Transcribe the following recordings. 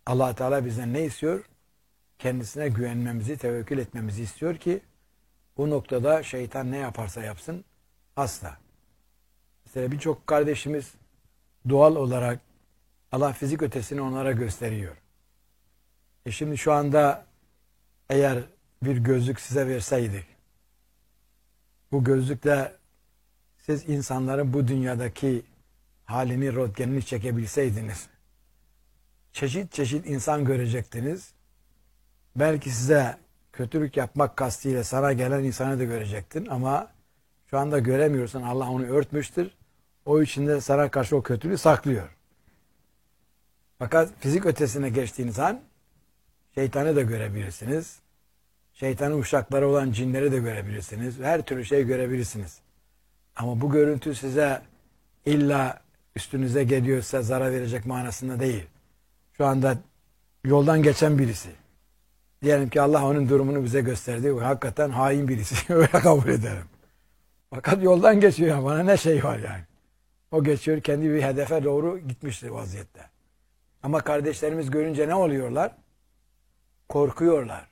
Allah Teala bizden ne istiyor? Kendisine güvenmemizi, tevekkül etmemizi istiyor ki bu noktada şeytan ne yaparsa yapsın asla. Mesela birçok kardeşimiz doğal olarak Allah fizik ötesini onlara gösteriyor. Şimdi şu anda eğer bir gözlük size verseydik, bu gözlükle siz insanların bu dünyadaki halini, röntgenini çekebilseydiniz, çeşit çeşit insan görecektiniz. Belki size kötülük yapmak kastıyla sana gelen insanı da görecektin ama şu anda göremiyorsun. Allah onu örtmüştür. O içinde sana karşı o kötülüğü saklıyor. Fakat fizik ötesine geçtiğiniz an şeytanı da görebilirsiniz. Şeytanın uşakları olan cinleri de görebilirsiniz. Her türlü şey görebilirsiniz. Ama bu görüntü size illa üstünüze geliyorsa zarar verecek manasında değil. Şu anda yoldan geçen birisi. Diyelim ki Allah onun durumunu bize gösterdi. Hakikaten hain birisi. Öyle kabul ederim. Fakat yoldan geçiyor. Bana ne şey var yani. O geçiyor, kendi bir hedefe doğru gitmiştir vaziyette. Ama kardeşlerimiz görünce ne oluyorlar? Korkuyorlar.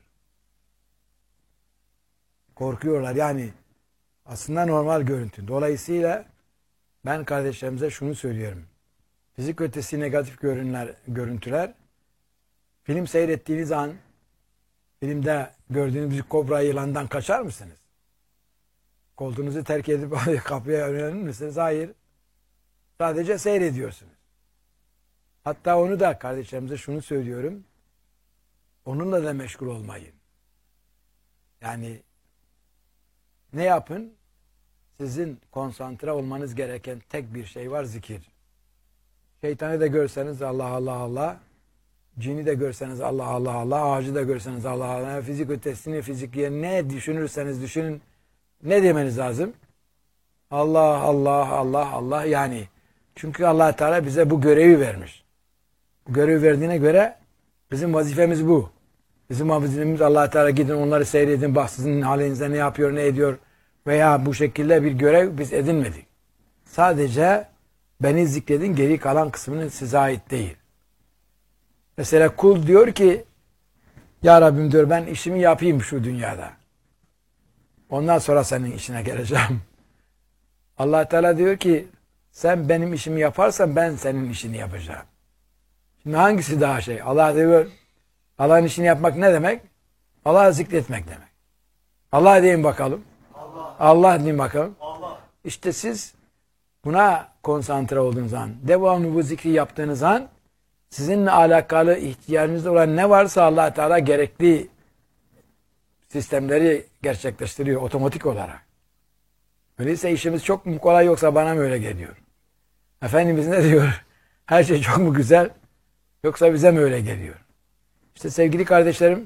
Korkuyorlar. Yani aslında normal görüntü. Dolayısıyla ben kardeşlerimize şunu söylüyorum. Fizik ötesi negatif görüntüler, film seyrettiğiniz an filmde gördüğünüz bir kobra yılandan kaçar mısınız? Koltuğunuzu terk edip kapıya yönelir misiniz? Hayır. Sadece seyrediyorsunuz. Hatta onu da kardeşlerimize şunu söylüyorum. Onunla da meşgul olmayın. Yani ne yapın? Sizin konsantre olmanız gereken tek bir şey var, zikir. Şeytanı da görseniz Allah Allah Allah, cini de görseniz Allah Allah Allah, ağacı da görseniz Allah Allah, fizik ötesini, fizikiye ne düşünürseniz düşünün, ne demeniz lazım? Allah Allah Allah Allah yani. Çünkü Allah Teala bize bu görevi vermiş. Bu görevi verdiğine göre bizim vazifemiz bu. Bizim vazifemiz Allah Teala gidin onları seyredin, bak sizin halinizde ne yapıyor, ne ediyor veya bu şekilde bir görev biz edinmedik. Sadece beni zikredin, geri kalan kısmının size ait değil. Mesela kul diyor ki ya Rabbim diyor ben işimi yapayım şu dünyada. Ondan sonra senin işine geleceğim. Allah Teala diyor ki sen benim işimi yaparsan ben senin işini yapacağım. Şimdi hangisi daha şey? Allah diyor Allah'ın işini yapmak ne demek? Allah'ı zikretmek demek. Allah deyin bakalım. Allah. Allah deyin bakalım. Allah. İşte siz buna konsantre olduğunuz an, devamlı bu zikri yaptığınız an sizinle alakalı ihtiyacınız olan ne varsa Allah Teala gerekli sistemleri gerçekleştiriyor otomatik olarak. Öyleyse işimiz çok mu kolay yoksa bana mı öyle geliyor? Efendimiz ne diyor? Her şey çok mu güzel yoksa bize mi öyle geliyor? İşte sevgili kardeşlerim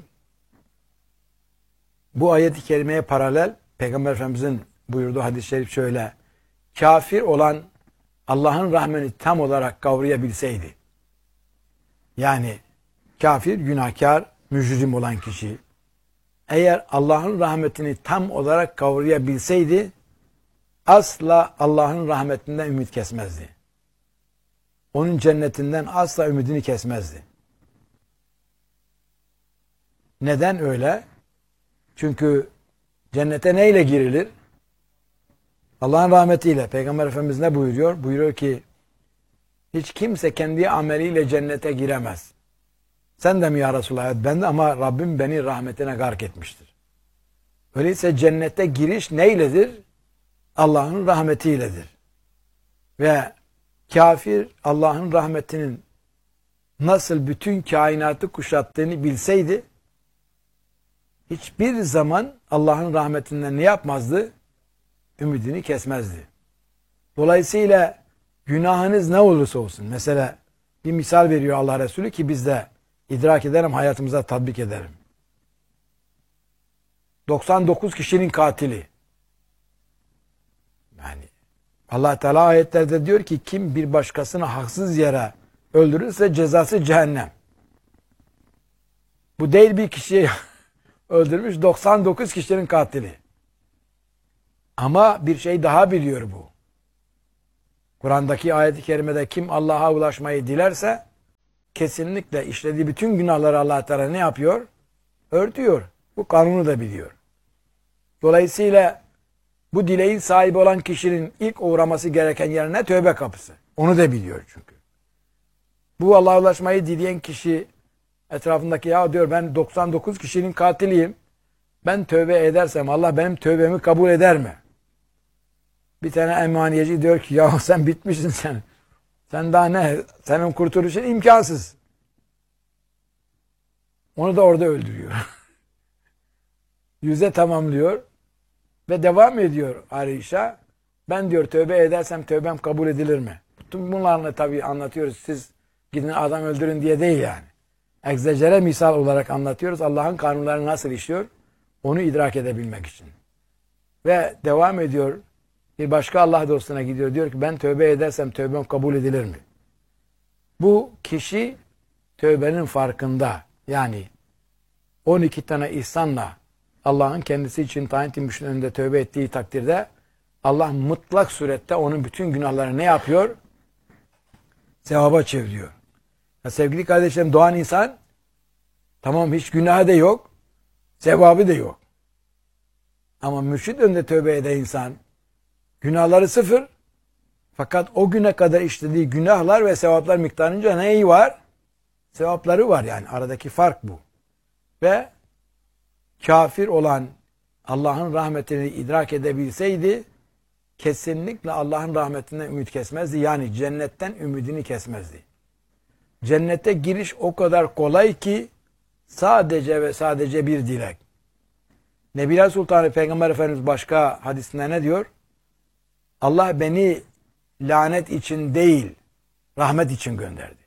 bu ayet-i kerimeye paralel Peygamber Efendimizin buyurduğu hadis-i şerif şöyle: kafir olan Allah'ın rahmetini tam olarak kavrayabilseydi, yani kafir, günahkar, mücrim olan kişi eğer Allah'ın rahmetini tam olarak kavrayabilseydi asla Allah'ın rahmetinden ümit kesmezdi. Onun cennetinden asla ümidini kesmezdi. Neden öyle? Çünkü cennete neyle girilir? Allah'ın rahmetiyle. Peygamber Efendimiz ne buyuruyor? Buyuruyor ki hiç kimse kendi ameliyle cennete giremez. Sen de mi ya Resulallah? Ben de, ama Rabbim beni rahmetine gark etmiştir. Öyleyse cennete giriş neyledir? Allah'ın rahmetiyledir. Ve kafir Allah'ın rahmetinin nasıl bütün kainatı kuşattığını bilseydi hiçbir zaman Allah'ın rahmetinden ne yapmazdı? Ümidini kesmezdi. Dolayısıyla günahınız ne olursa olsun. Mesela bir misal veriyor Allah Resulü ki biz de idrak edelim, hayatımıza tatbik edelim. 99 kişinin katili. Yani Allah Teala ayetlerde diyor ki kim bir başkasını haksız yere öldürürse cezası cehennem. Bu değil bir kişiyi öldürmüş 99 kişinin katili. Ama bir şey daha biliyor bu. Kur'an'daki ayet-i kerimede kim Allah'a ulaşmayı dilerse kesinlikle işlediği bütün günahları Allah Teala ne yapıyor? Örtüyor. Bu kanunu da biliyor. Dolayısıyla bu dileğin sahibi olan kişinin ilk uğraması gereken yer ne? Tövbe kapısı. Onu da biliyor çünkü. Bu Allah'a ulaşmayı dileyen kişi etrafındaki ya diyor ben 99 kişinin katiliyim. Ben tövbe edersem Allah benim tövbemi kabul eder mi? Bir tane emaniyeci diyor ki ya sen bitmişsin sen. Sen daha ne? Senin kurtuluşun imkansız. Onu da orada öldürüyor. 100'e tamamlıyor ve devam ediyor arayışa. Ben diyor tövbe edersem tövbem kabul edilir mi? Bütün bunlarla tabii anlatıyoruz. Siz gidin adam öldürün diye değil yani. Egzecere misal olarak anlatıyoruz. Allah'ın kanunları nasıl işliyor? Onu idrak edebilmek için. Ve devam ediyor. Bir başka Allah dostuna gidiyor. Diyor ki ben tövbe edersem tövbem kabul edilir mi? Bu kişi tövbenin farkında. Yani 12 tane ihsanla Allah'ın kendisi için tayin etmişinin önünde tövbe ettiği takdirde Allah mutlak surette onun bütün günahlarını ne yapıyor? Sevaba çeviriyor. Ya sevgili kardeşlerim doğan insan tamam hiç günahı da yok. Sevabı da yok. Ama mürşid önünde tövbe eden insan günahları sıfır. Fakat o güne kadar işlediği günahlar ve sevaplar miktarınca neyi var? Sevapları var yani. Aradaki fark bu. Ve kafir olan Allah'ın rahmetini idrak edebilseydi kesinlikle Allah'ın rahmetinden ümit kesmezdi. Yani cennetten ümidini kesmezdi. Cennete giriş o kadar kolay ki sadece ve sadece bir dilek. Nebiler Sultanı Peygamber Efendimiz başka hadisinde ne diyor? Allah beni lanet için değil, rahmet için gönderdi.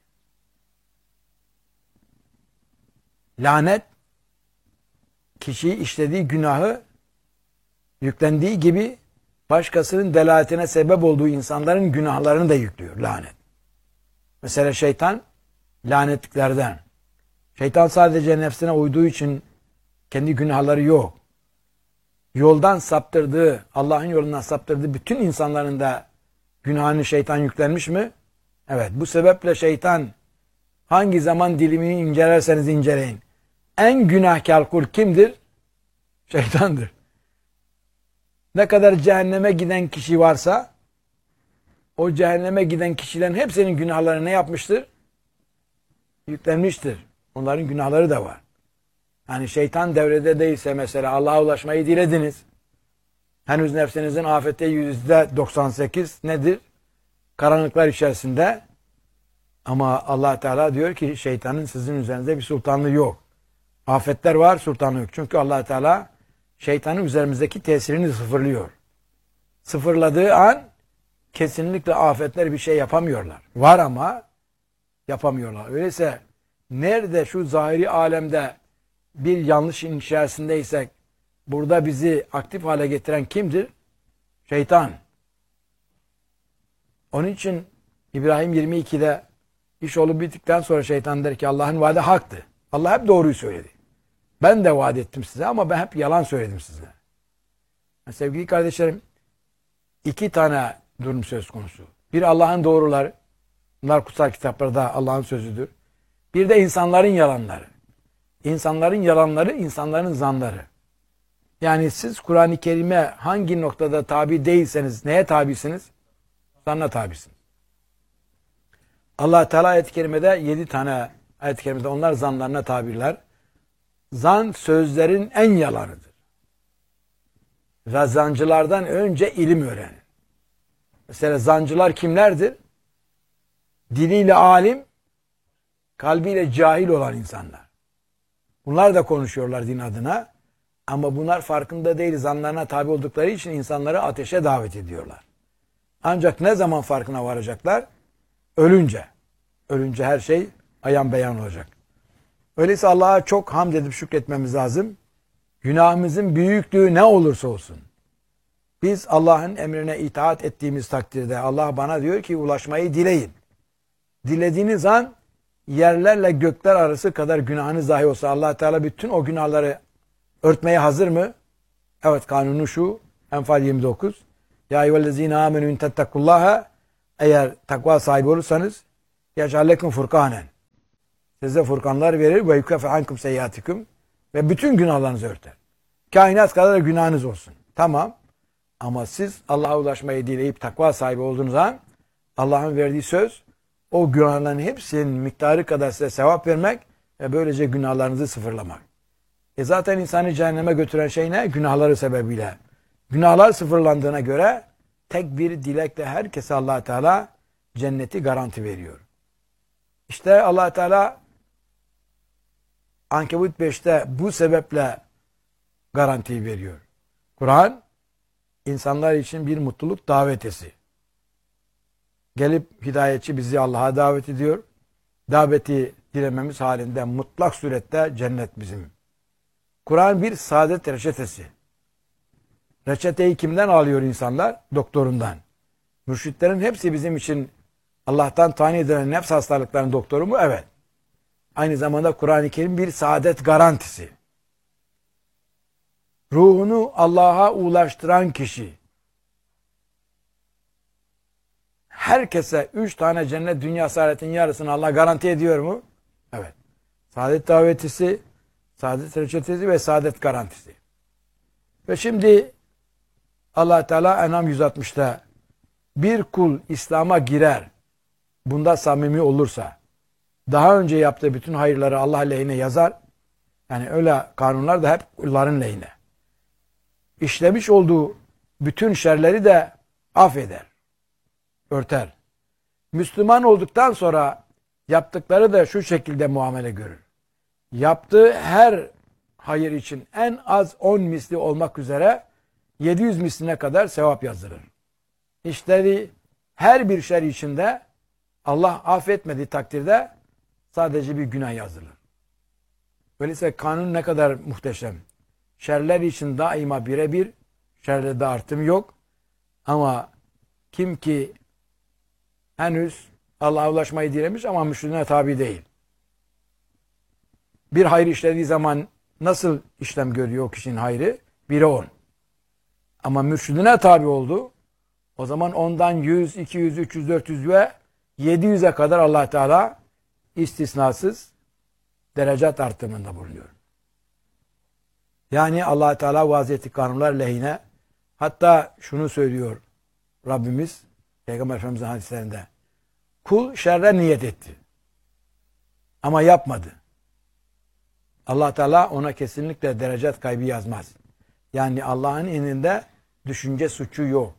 Lanet, kişiyi işlediği günahı yüklendiği gibi başkasının delaletine sebep olduğu insanların günahlarını da yüklüyor lanet. Mesela şeytan lanetliklerden. Şeytan sadece nefsine uyduğu için kendi günahları yok. Yoldan saptırdığı, Allah'ın yolundan saptırdığı bütün insanların da günahını şeytan yüklenmiş mi? Evet. Bu sebeple şeytan hangi zaman dilimini incelerseniz inceleyin. En günahkar kul kimdir? Şeytandır. Ne kadar cehenneme giden kişi varsa o cehenneme giden kişilerin hepsinin günahlarını ne yapmıştır? Yüklenmiştir. Onların günahları da var. Yani şeytan devrede değilse mesela Allah'a ulaşmayı dilediniz. Henüz nefsinizin afette %98 nedir? Karanlıklar içerisinde. Ama Allah Teala diyor ki şeytanın sizin üzerinizde bir sultanlığı yok. Afetler var, sultanlığı yok. Çünkü Allah Teala şeytanın üzerimizdeki tesirini sıfırlıyor. Sıfırladığı an kesinlikle afetler bir şey yapamıyorlar. Var ama yapamıyorlar. Öyleyse nerede şu zahiri alemde bir yanlışın içerisindeysek burada bizi aktif hale getiren kimdir? Şeytan. Onun için İbrahim 22'de iş olup bittikten sonra şeytan der ki Allah'ın vaadi haktı. Allah hep doğruyu söyledi. Ben de vaat ettim size ama ben hep yalan söyledim size. Yani sevgili kardeşlerim, iki tane durum söz konusu. Bir Allah'ın doğruları, bunlar kutsal kitaplarda Allah'ın sözüdür. Bir de insanların yalanları. İnsanların yalanları, insanların zanları. Yani siz Kur'an-ı Kerim'e hangi noktada tabi değilseniz neye tabisiniz? Zanna tabisiniz. Allah Teala ayet-i kerimede 7 tane ayet-i kerimede onlar zanlarına tabirler. Zan sözlerin en yalanıdır. Ve zancılardan önce ilim öğrenin. Mesela zancılar kimlerdir? Diliyle alim, kalbiyle cahil olan insanlar. Bunlar da konuşuyorlar din adına. Ama bunlar farkında değil, zanlarına tabi oldukları için insanları ateşe davet ediyorlar. Ancak ne zaman farkına varacaklar? Ölünce. Ölünce her şey ayan beyan olacak. Öyleyse Allah'a çok hamd edip şükretmemiz lazım. Günahımızın büyüklüğü ne olursa olsun. Biz Allah'ın emrine itaat ettiğimiz takdirde Allah bana diyor ki ulaşmayı dileyin. Dilediğiniz an yerlerle gökler arası kadar günahınız dahi olsa Allah Teala bütün o günahları örtmeye hazır mı? Evet, kanunu şu. Enfal 29. Ya eyyühellezine amenü tettequllaha, eğer takva sahibi olursanız yec'al lekum furkanen. Size furkanlar verir ve yukaffe ankum seyyiatikum ve bütün günahlarınızı örter. Kainat kadar günahınız olsun. Tamam. Ama siz Allah'a ulaşmayı dileyip takva sahibi olduğunuz zaman Allah'ın verdiği söz o günahların hepsinin miktarı kadar size sevap vermek ve böylece günahlarınızı sıfırlamak. Zaten insanı cehenneme götüren şey ne? Günahları sebebiyle. Günahlar sıfırlandığına göre tek bir dilekle herkese Allah Teala cenneti garanti veriyor. İşte Allah Teala Ankebut 5'te bu sebeple garantiyi veriyor. Kur'an insanlar için bir mutluluk davetesi. Gelip hidayetçi bizi Allah'a davet ediyor. Daveti dilememiz halinde mutlak surette cennet bizim. Kur'an bir saadet reçetesi. Reçeteyi kimden alıyor insanlar? Doktorundan. Mürşitlerin hepsi bizim için Allah'tan tayin edilen nefs hastalıklarının doktoru mu? Evet. Aynı zamanda Kur'an-ı Kerim bir saadet garantisi. Ruhunu Allah'a ulaştıran kişi herkese 3 tane cennet dünya saadetin yarısını Allah garanti ediyor mu? Evet. Saadet davetisi, saadet reçetesi ve saadet garantisi. Ve şimdi Allah Teala En'am 160'ta bir kul İslam'a girer, bunda samimi olursa, daha önce yaptığı bütün hayırları Allah lehine yazar. Yani öyle kanunlar da hep kulların lehine. İşlemiş olduğu bütün şerleri de affeder, örter. Müslüman olduktan sonra yaptıkları da şu şekilde muamele görür. Yaptığı her hayır için en az 10 misli olmak üzere 700 misline kadar sevap yazılır. İşleri her bir şer içinde Allah affetmediği takdirde sadece bir günah yazılır. Öyleyse kanun ne kadar muhteşem. Şerler için daima birebir, şerlerde artım yok. Ama kim ki henüz Allah'a ulaşmayı dilemiş ama müşrikine tabi değil. Bir hayır işlediği zaman nasıl işlem görüyor o kişinin hayrı? 1'e 10. Ama mürşidine tabi oldu. O zaman ondan 100, 200, 300, 400 ve 700'e kadar Allah Teala istisnasız derecat artımında bulunuyor. Yani Allah Teala vaziyeti kanunlar lehine, hatta şunu söylüyor Rabbimiz Peygamber Efendimiz'in hadislerinde. Kul şerre niyet etti. Ama yapmadı. Allah Teala ona kesinlikle derecat kaybı yazmaz. Yani Allah'ın indinde düşünce suçu yok.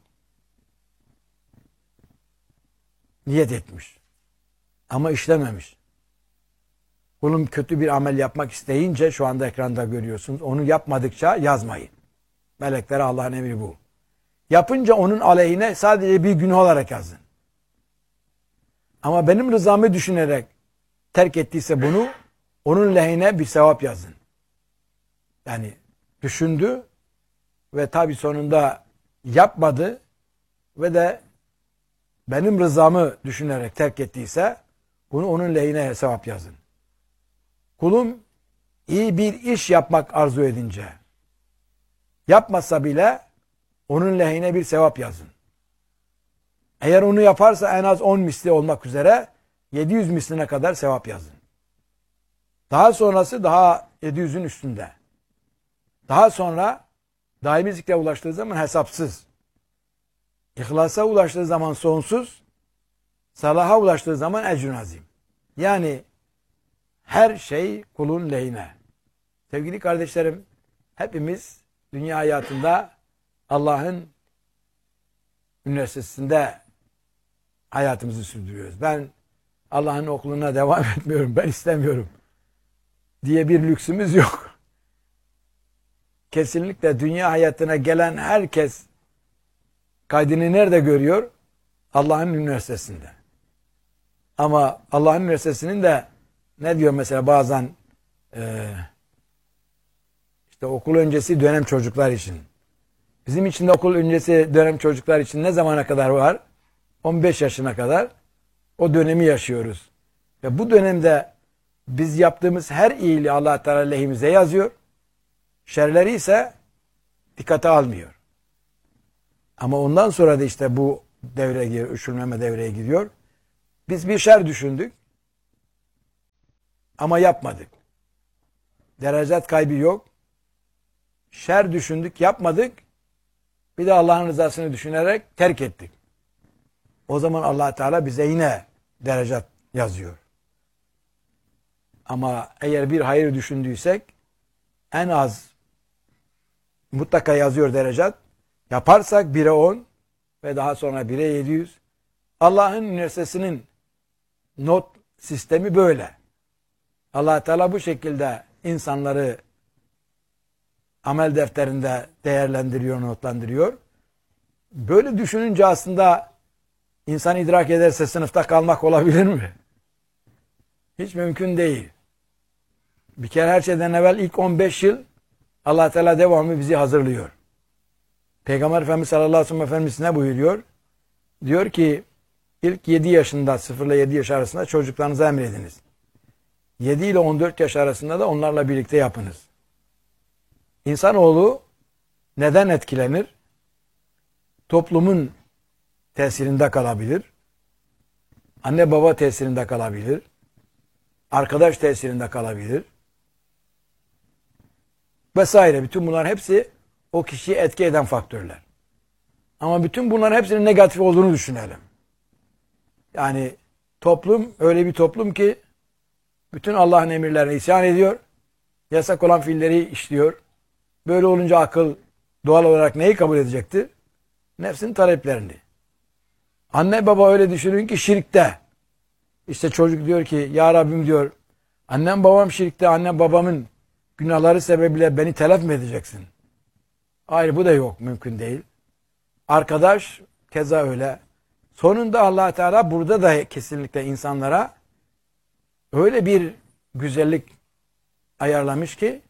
Niyet etmiş. Ama işlememiş. Kulun kötü bir amel yapmak isteyince şu anda ekranda görüyorsunuz. Onu yapmadıkça yazmayın. Meleklere Allah'ın emri bu. Yapınca onun aleyhine sadece bir günah olarak yazın. Ama benim rızamı düşünerek terk ettiyse bunu onun lehine bir sevap yazın. Yani düşündü ve tabi sonunda yapmadı ve de benim rızamı düşünerek terk ettiyse bunu onun lehine sevap yazın. Kulum iyi bir iş yapmak arzu edince yapmasa bile onun lehine bir sevap yazın. Eğer onu yaparsa en az 10 misli olmak üzere 700 misline kadar sevap yazın. Daha sonrası daha 700'ün üstünde. Daha sonra daimi zikre ulaştığı zaman hesapsız. İhlasa ulaştığı zaman sonsuz. Salaha ulaştığı zaman ecrün azim. Yani her şey kulun lehine. Sevgili kardeşlerim, hepimiz dünya hayatında Allah'ın üniversitesinde hayatımızı sürdürüyoruz. Ben Allah'ın okuluna devam etmiyorum, ben istemiyorum diye bir lüksümüz yok. Kesinlikle dünya hayatına gelen herkes kaydını nerede görüyor? Allah'ın üniversitesinde. Ama Allah'ın üniversitesinin de ne diyor mesela bazen işte okul öncesi dönem çocuklar için. Bizim için de okul öncesi dönem çocuklar için ne zamana kadar var? 15 yaşına kadar o dönemi yaşıyoruz. Ve bu dönemde biz yaptığımız her iyiliği Allah Teala lehimize yazıyor. Şerleri ise dikkate almıyor. Ama ondan sonra da işte bu devreye giriyor, üşürmeme devreye giriyor. Biz bir şer düşündük. ama yapmadık. Derecat kaybı yok. Şer düşündük, yapmadık. Bir de Allah'ın rızasını düşünerek terk ettik. O zaman Allah Teala bize yine derecat yazıyor. Ama eğer bir hayır düşündüysek en az mutlaka yazıyor derecat. Yaparsak 1'e 10 ve daha sonra 1'e 700. Allah'ın üniversitesinin not sistemi böyle. Allah Teala bu şekilde insanları amel defterinde değerlendiriyor, notlandırıyor. Böyle düşününce aslında insan idrak ederse sınıfta kalmak olabilir mi? Hiç mümkün değil. Bir kere her şeyden evvel ilk 15 yıl Allah Teala devamlı bizi hazırlıyor. Peygamber Efendimiz sallallahu aleyhi ve sellem Efendimiz ne buyuruyor? Diyor ki ilk 7 yaşında 0 ile 7 yaş arasında çocuklarınıza emrediniz. 7 ile 14 yaş arasında da onlarla birlikte yapınız. İnsanoğlu neden etkilenir? Toplumun tesirinde kalabilir. Anne baba tesirinde kalabilir. Arkadaş tesirinde kalabilir. Vesaire. Bütün bunlar hepsi o kişiyi etki eden faktörler. Ama bütün bunların hepsinin negatif olduğunu düşünelim. Yani toplum öyle bir toplum ki bütün Allah'ın emirlerine isyan ediyor. Yasak olan fiilleri işliyor. Böyle olunca akıl doğal olarak neyi kabul edecektir? Nefsin taleplerini. Anne baba öyle düşünün ki şirkte. İşte çocuk diyor ki ya Rabbim diyor annem babam şirkte, annem babamın günahları sebebiyle beni telef mi edeceksin? Hayır, bu da yok, mümkün değil. Arkadaş keza öyle. Sonunda Allah Teala burada da kesinlikle insanlara öyle bir güzellik ayarlamış ki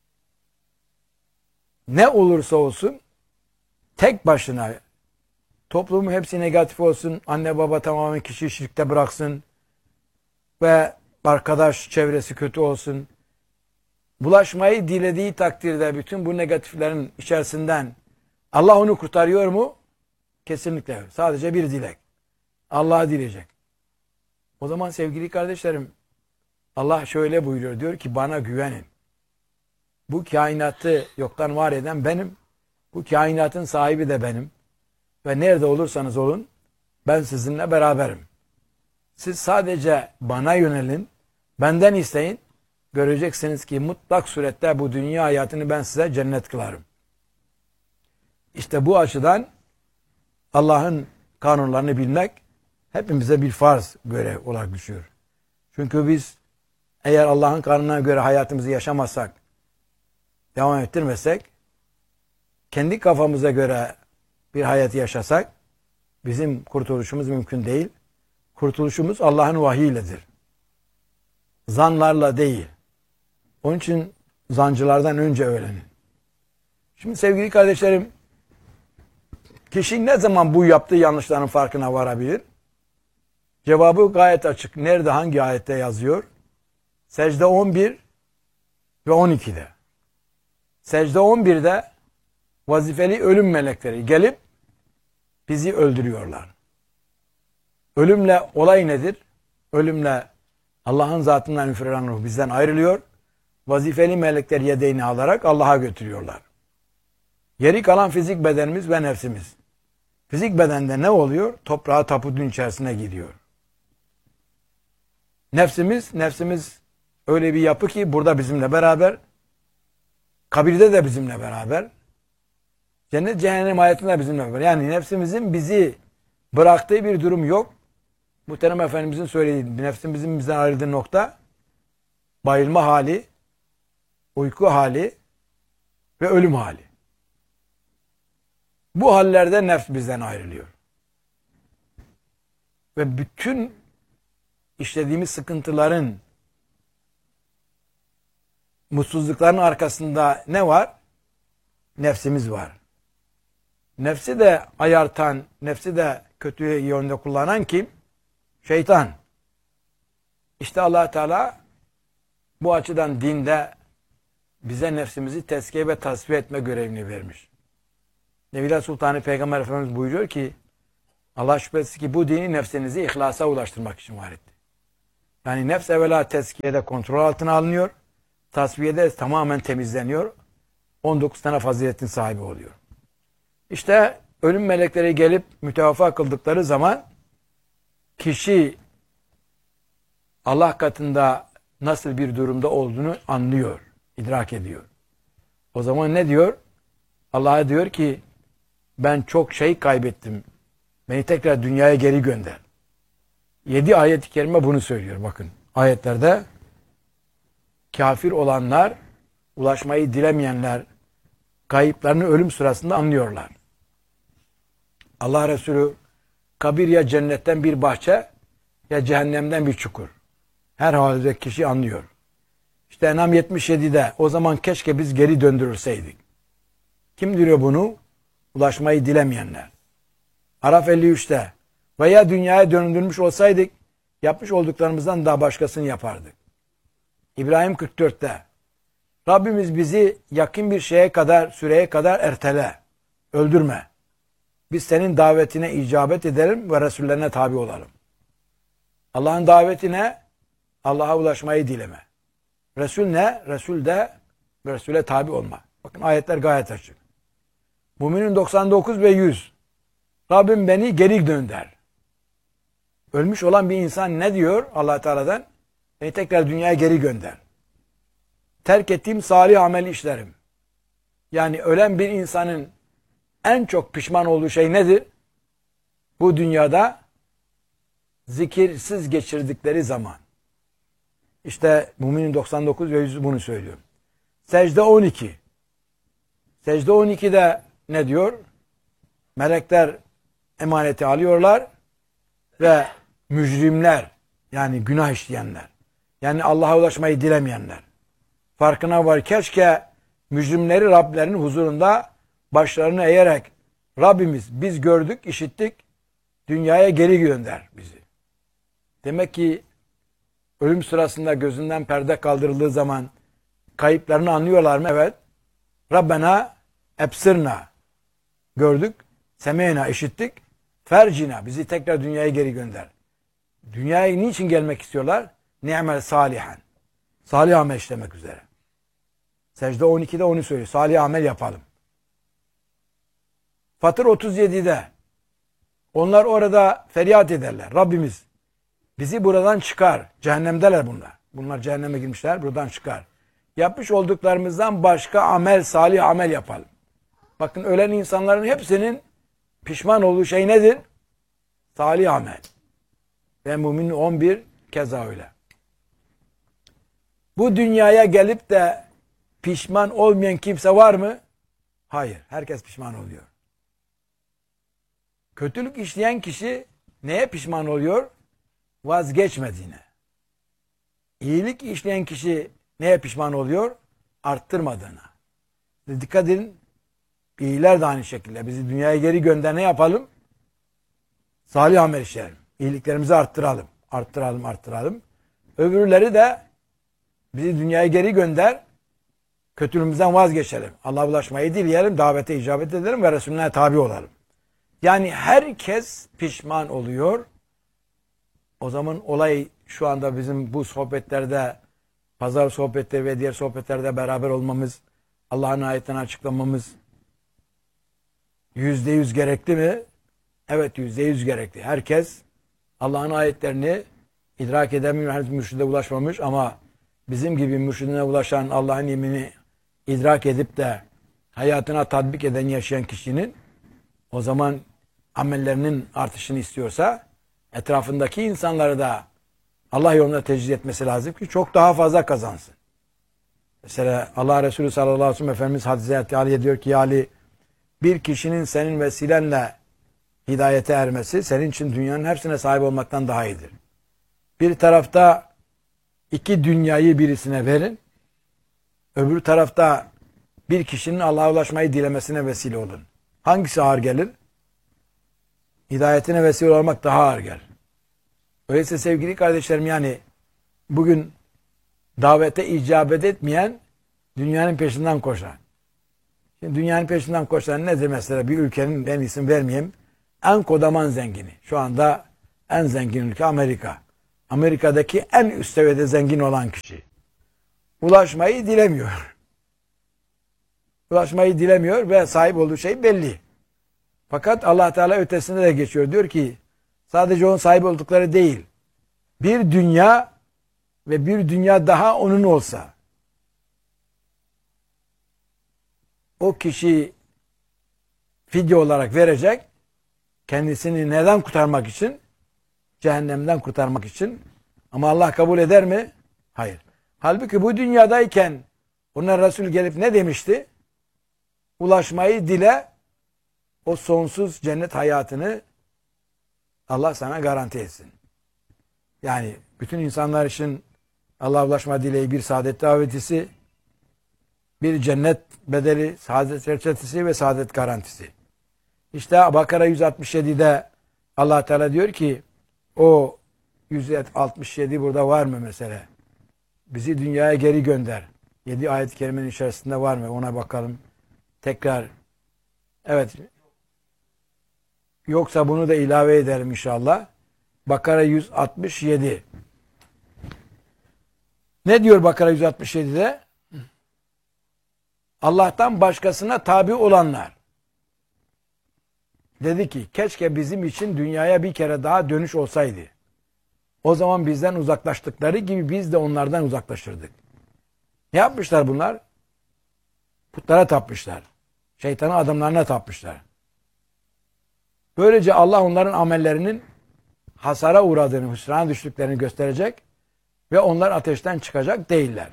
ne olursa olsun tek başına toplumun hepsi negatif olsun, anne baba tamamen kişiyi şirkte bıraksın ve arkadaş çevresi kötü olsun. Bulaşmayı dilediği takdirde bütün bu negatiflerin içerisinden Allah onu kurtarıyor mu? Kesinlikle. Sadece bir dilek. Allah'a dileyecek. O zaman sevgili kardeşlerim, Allah şöyle buyuruyor. Diyor ki bana güvenin. Bu kainatı yoktan var eden benim. Bu kainatın sahibi de benim. Ve nerede olursanız olun ben sizinle beraberim. Siz sadece bana yönelin. Benden isteyin. Göreceksiniz ki mutlak surette bu dünya hayatını ben size cennet kılarım. İşte bu açıdan Allah'ın kanunlarını bilmek hepimize bir farz görev olarak düşüyor. Çünkü biz eğer Allah'ın kanununa göre hayatımızı yaşamazsak, devam ettirmezsek, kendi kafamıza göre bir hayatı yaşasak, bizim kurtuluşumuz mümkün değil. Kurtuluşumuz Allah'ın vahiyledir. Zanlarla değil. Onun için zancılardan önce öğrenin. Şimdi sevgili kardeşlerim, kişi ne zaman bu yaptığı yanlışların farkına varabilir? Cevabı gayet açık. Nerede, hangi ayette yazıyor? Secde 11 ve 12'de. Secde 11'de vazifeli ölüm melekleri gelip bizi öldürüyorlar. Ölümle olay nedir? Ölümle Allah'ın zatından üfürülen ruh bizden ayrılıyor. Vazifeli melekler yedeğini alarak Allah'a götürüyorlar. Geri kalan fizik bedenimiz ve nefsimiz. Fizik bedende ne oluyor? Toprağa, taputun içerisine gidiyor. Nefsimiz öyle bir yapı ki burada bizimle beraber, kabirde de bizimle beraber, cennet cehennem hayatında da bizimle beraber. Yani nefsimizin bizi bıraktığı bir durum yok. Muhterem Efendimizin söylediği nefsimizin bizden ayrıldığı nokta bayılma hali, uyku hali ve ölüm hali. Bu hallerde nefs bizden ayrılıyor. Ve bütün işlediğimiz sıkıntıların, mutsuzlukların arkasında ne var? Nefsimiz var. Nefsi de ayartan, nefsi de kötü yönde kullanan kim? Şeytan. İşte Allah Teala bu açıdan dinde bize nefsimizi tezkiye ve tasfiye etme görevini vermiş. Nebiler Sultanı Peygamber Efendimiz buyuruyor ki Allah şüphesiz ki bu dini nefsinizi ihlasa ulaştırmak için var etti. Yani nefs evvela tezkiyede kontrol altına alınıyor. Tasfiyede tamamen temizleniyor. 19 tane faziletin sahibi oluyor. İşte ölüm melekleri gelip mütevaffa kıldıkları zaman kişi Allah katında nasıl bir durumda olduğunu anlıyor, idrak ediyor. O zaman ne diyor? Allah'a diyor ki ben çok şey kaybettim. Beni tekrar dünyaya geri gönder. 7 ayet-i kerime bunu söylüyor. Bakın ayetlerde kafir olanlar, ulaşmayı dilemeyenler kayıplarını ölüm sırasında anlıyorlar. Allah Resulü kabir ya cennetten bir bahçe ya cehennemden bir çukur. Her halde kişi anlıyor. İşte Enam 77'de o zaman keşke biz geri döndürülseydik. Kim diyor bunu? Ulaşmayı dilemeyenler. Araf 53'te veya dünyaya döndürmüş olsaydık yapmış olduklarımızdan daha başkasını yapardık. İbrahim 44'te Rabbimiz bizi yakın bir süreye kadar ertele, öldürme. Biz senin davetine icabet edelim ve Resullerine tabi olalım. Allah'ın davetine Allah'a ulaşmayı dileme. Resul ne? Resul de Resul'e tabi olma. Bakın ayetler gayet açık. Müminin 99 ve 100. Rabbim beni geri gönder. Ölmüş olan bir insan ne diyor Allah Teala'dan? Beni tekrar dünyaya geri gönder. Terk ettiğim salih amel işlerim. Yani ölen bir insanın en çok pişman olduğu şey nedir? Bu dünyada zikirsiz geçirdikleri zaman. İşte Müminin 99 ve 100 bunu söylüyor. Secde 12. Secde 12'de ne diyor? Melekler emaneti alıyorlar ve mücrimler yani günah işleyenler yani Allah'a ulaşmayı dilemeyenler farkına var. Keşke mücrimleri Rablerinin huzurunda başlarını eğerek Rabbimiz biz gördük, işittik, dünyaya geri gönder bizi. Demek ki ölüm sırasında gözünden perde kaldırıldığı zaman kayıplarını anlıyorlar mı? Evet. Rabbena ebsirna gördük, semeyna işittik, fercina bizi tekrar dünyaya geri gönder. Dünyaya niçin gelmek istiyorlar? Ni'mel salihan. Salih amel işlemek üzere. Secde 12'de onu söylüyor. Salih amel yapalım. Fatır 37'de onlar orada feryat ederler. Rabbimiz bizi buradan çıkar. Cehennemdeler bunlar. Bunlar cehenneme girmişler. Buradan çıkar. Yapmış olduklarımızdan başka amel, salih amel yapalım. Bakın ölen insanların hepsinin pişman olduğu şey nedir? Salih amel. Ve Mümin 11 keza öyle. Bu dünyaya gelip de pişman olmayan kimse var mı? Hayır. Herkes pişman oluyor. Kötülük işleyen kişi neye pişman oluyor? Vazgeçmediğine. İyilik işleyen kişi neye pişman oluyor? Arttırmadığına. Dikkat edin. İyiler de aynı şekilde. Bizi dünyaya geri gönder ne yapalım? Salih amel işleyelim. İyiliklerimizi arttıralım. Arttıralım. Öbürleri de bizi dünyaya geri gönder. Kötülüğümüzden vazgeçelim. Allah'a ulaşmayı dileyelim. Davete icabet edelim ve Resulüne tabi olalım. Yani herkes pişman oluyor. O zaman olay şu anda bizim bu sohbetlerde, pazar sohbetleri ve diğer sohbetlerde beraber olmamız, Allah'ın ayetini açıklamamız %100 gerekli mi? Evet, %100 gerekli. Herkes Allah'ın ayetlerini idrak edemiyor, henüz mürşide ulaşmamış ama bizim gibi mürşidine ulaşan Allah'ın yeminini idrak edip de hayatına tatbik eden, yaşayan kişinin o zaman amellerinin artışını istiyorsa etrafındaki insanları da Allah yolunda tecrid etmesi lazım ki çok daha fazla kazansın. Mesela Allah Resulü sallallahu aleyhi ve sellem Efendimiz hadis-i aliye diyor ki ya Ali, bir kişinin senin vesilenle hidayete ermesi senin için dünyanın hepsine sahip olmaktan daha iyidir. Bir tarafta 2 dünyayı birisine verin, öbür tarafta bir kişinin Allah'a ulaşmayı dilemesine vesile olun. Hangisi ağır gelir? Hidayetine vesile olmak daha ağır gelir. Öyleyse sevgili kardeşlerim yani bugün davete icabet etmeyen dünyanın peşinden koşan. Şimdi dünyanın peşinden koşan nedir mesela? Bir ülkenin, ben isim vermeyeyim, en kodaman zengini. Şu anda en zengin ülke Amerika. Amerika'daki en üst seviyede zengin olan kişi. Ulaşmayı dilemiyor. Ulaşmayı dilemiyor ve sahip olduğu şey belli. Fakat Allah Teala ötesine de geçiyor. Diyor ki sadece onun sahip oldukları değil. Bir dünya ve bir dünya daha onun olsa o kişi fidye olarak verecek, kendisini neden kurtarmak için? Cehennemden kurtarmak için. Ama Allah kabul eder mi? Hayır. Halbuki bu dünyadayken ona Resul gelip ne demişti? Ulaşmayı dile, o sonsuz cennet hayatını Allah sana garanti etsin. Yani bütün insanlar için Allah'a ulaşma dileği bir saadet davetisi, bir cennet bedeli, saadet reçetesi ve saadet garantisi. İşte Bakara 167'de Allah Teala diyor ki o 167 burada var mı mesela? Bizi dünyaya geri gönder. 7 ayet-i kerimenin içerisinde var mı? Ona bakalım. Tekrar. Evet. Yoksa bunu da ilave edelim inşallah. Bakara 167. Ne diyor Bakara 167'de? Allah'tan başkasına tabi olanlar. Dedi ki keşke bizim için dünyaya bir kere daha dönüş olsaydı. O zaman bizden uzaklaştıkları gibi biz de onlardan uzaklaşırdık. Ne yapmışlar bunlar? Putlara tapmışlar. Şeytanın adamlarına tapmışlar. Böylece Allah onların amellerinin hasara uğradığını, hüsrana düştüklerini gösterecek ve onlar ateşten çıkacak değiller.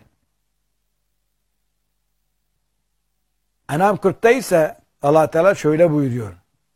En'am 40'ta ise Allah Teala şöyle buyuruyor.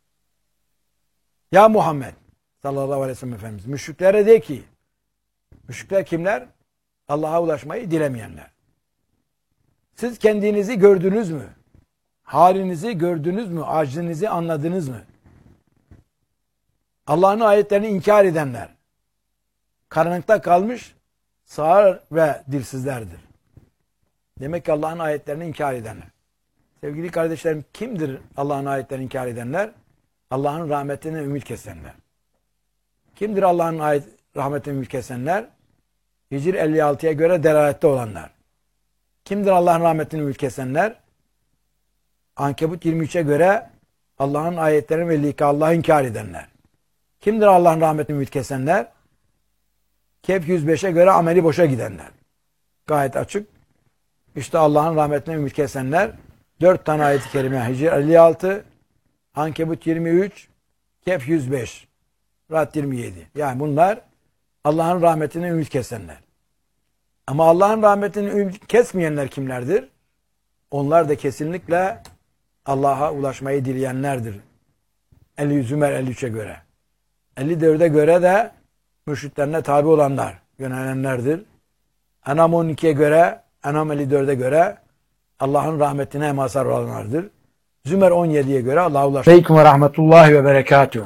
Ya Muhammed sallallahu aleyhi ve sellem Efendimiz müşriklere de ki, müşrikler kimler? Allah'a ulaşmayı dilemeyenler. Siz kendinizi gördünüz mü? Halinizi gördünüz mü? Aczinizi anladınız mı? Allah'ın ayetlerini inkar edenler, karanlıkta kalmış, sağır ve dilsizlerdir. Demek ki Allah'ın ayetlerini inkar edenler. Sevgili kardeşlerim, kimdir Allah'ın ayetlerini inkar edenler? Allah'ın rahmetine ümit kesenler. Kimdir Allah'ın rahmetine ümit kesenler? Hicr 56'ya göre delalette olanlar. Kimdir Allah'ın rahmetine ümit kesenler? Ankebut 23'e göre Allah'ın ayetlerini ve lika Allah'ı inkar edenler. Kimdir Allah'ın rahmetine ümit kesenler? Kehf 105'e göre ameli boşa gidenler. Gayet açık. İşte Allah'ın rahmetine ümit kesenler 4 tane ayet-i kerime. Hicr 56, Ankebut 23, Kehf 105, Ra'd 27. Yani bunlar Allah'ın rahmetine ümit kesenler. Ama Allah'ın rahmetine ümit kesmeyenler kimlerdir? Onlar da kesinlikle Allah'a ulaşmayı dileyenlerdir. Zümer 53'e göre. 54'e göre de mürşitlerine tabi olanlar, yönelenlerdir. En'am 12'ye göre, En'am 54'e göre Allah'ın rahmetine mazhar olanlardır. Zümer 17'ye göre Allah'a ulaşmayı. Aleyküm ve rahmetullahi ve berekatuhu.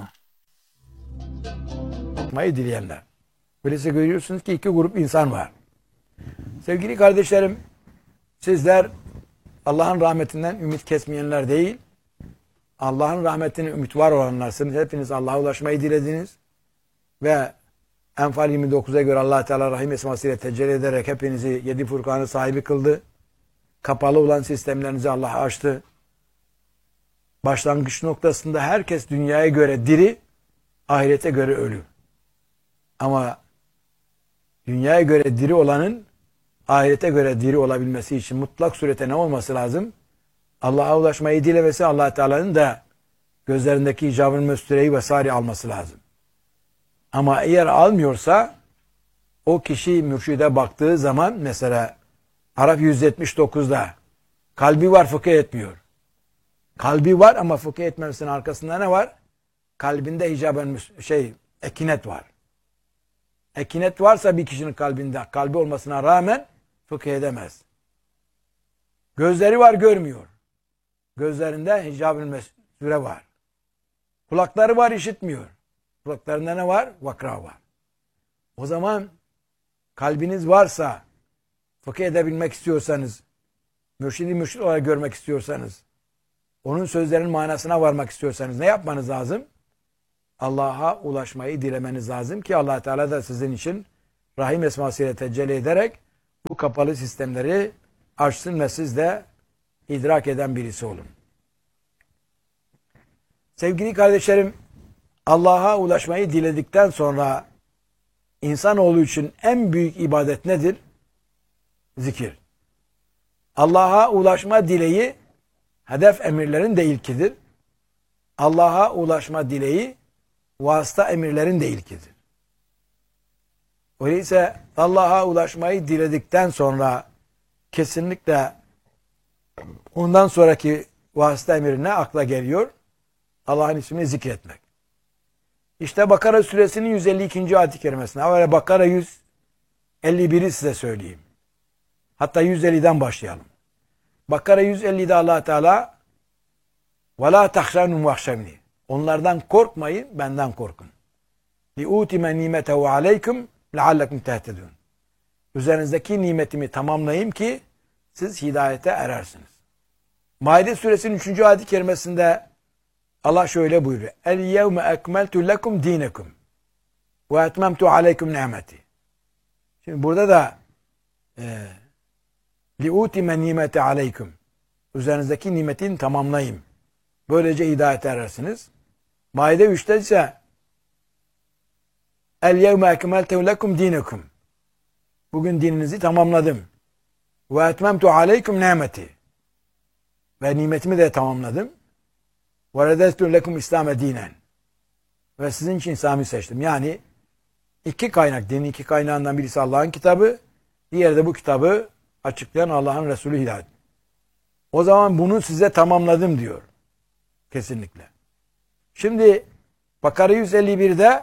Ulaşmayı dileyenler. Böylece görüyorsunuz ki iki grup insan var. Sevgili kardeşlerim, sizler Allah'ın rahmetinden ümit kesmeyenler değil, Allah'ın rahmetine ümit var olanlarsınız. Hepiniz Allah'a ulaşmayı dilediniz. Ve Enfal 29'a göre Allah Teala Rahim esmasıyla tecelli ederek hepinizi 7 Furkan'ı sahibi kıldı. Kapalı olan sistemlerinizi Allah açtı. Başlangıç noktasında herkes dünyaya göre diri, ahirete göre ölü. Ama dünyaya göre diri olanın ahirete göre diri olabilmesi için mutlak surete ne olması lazım? Allah'a ulaşmayı dilemesi, Allah Teala'nın da gözlerindeki icabın müstüreyi vesaire alması lazım. Ama eğer almıyorsa o kişi mürşide baktığı zaman mesela Araf 179'da kalbi var fıkıh etmiyor. Kalbi var ama fıkıh etmemesinin arkasında ne var? Kalbinde icabın ekinet var. Ekinet varsa bir kişinin kalbinde, kalbi olmasına rağmen fıkıh edemez. Gözleri var görmüyor. Gözlerinde hicab-ı mesure var. Kulakları var işitmiyor. Kulaklarında ne var? Vakra var. O zaman kalbiniz varsa, fıkıh edebilmek istiyorsanız, mürşidi mürşid olarak görmek istiyorsanız, onun sözlerinin manasına varmak istiyorsanız ne yapmanız lazım? Allah'a ulaşmayı dilemeniz lazım ki Allah Teala da sizin için Rahim esmasıyla tecelli ederek bu kapalı sistemleri açsın ve siz de idrak eden birisi olun. Sevgili kardeşlerim, Allah'a ulaşmayı diledikten sonra insanoğlu için en büyük ibadet nedir? Zikir. Allah'a ulaşma dileği hedef emirlerin de ilkidir. Allah'a ulaşma dileği vasıta emirlerin de ilkidir. Öyleyse Allah'a ulaşmayı diledikten sonra kesinlikle ondan sonraki vasıta emirine akla geliyor? Allah'ın ismini zikretmek. İşte Bakara suresinin 152. ayet-i kerimesine. Evvela Bakara 151'i size söyleyeyim. Hatta 150'den başlayalım. Bakara 150'de Allah Teala وَلَا تَخْشَنُمْ وَخْشَمْنِ Onlardan korkmayın, benden korkun. لِعُوتِمَ نِيمَتَهُ عَلَيْكُمْ لَعَلَّكُمْ تَهْتَدُونَ Üzerinizdeki nimetimi tamamlayayım ki siz hidayete erersiniz. Maide suresinin 3. ayet-i kerimesinde Allah şöyle buyuruyor. El-yevme ekmeltu lekum dinekum ve etmemtu aleykum ni'meti. Şimdi burada da li'utime nimeti aleykum. Üzerinizdeki nimetini tamamlayayım. Böylece hidayete erersiniz. Maide 3'te ise El-yevme ekmeltu lekum dinekum. Bugün dininizi tamamladım. Ve etmemtu aleykum ni'meti. Ve nimetimi de tamamladım. وَرَدَسْتُ لَكُمْ İslam'e dinen. Ve sizin için İslam'ı seçtim. Yani iki kaynak, dinin iki kaynağından birisi Allah'ın kitabı, diğeri de bu kitabı açıklayan Allah'ın Resulü Hidayet. O zaman bunu size tamamladım diyor. Kesinlikle. Şimdi Bakara 151'de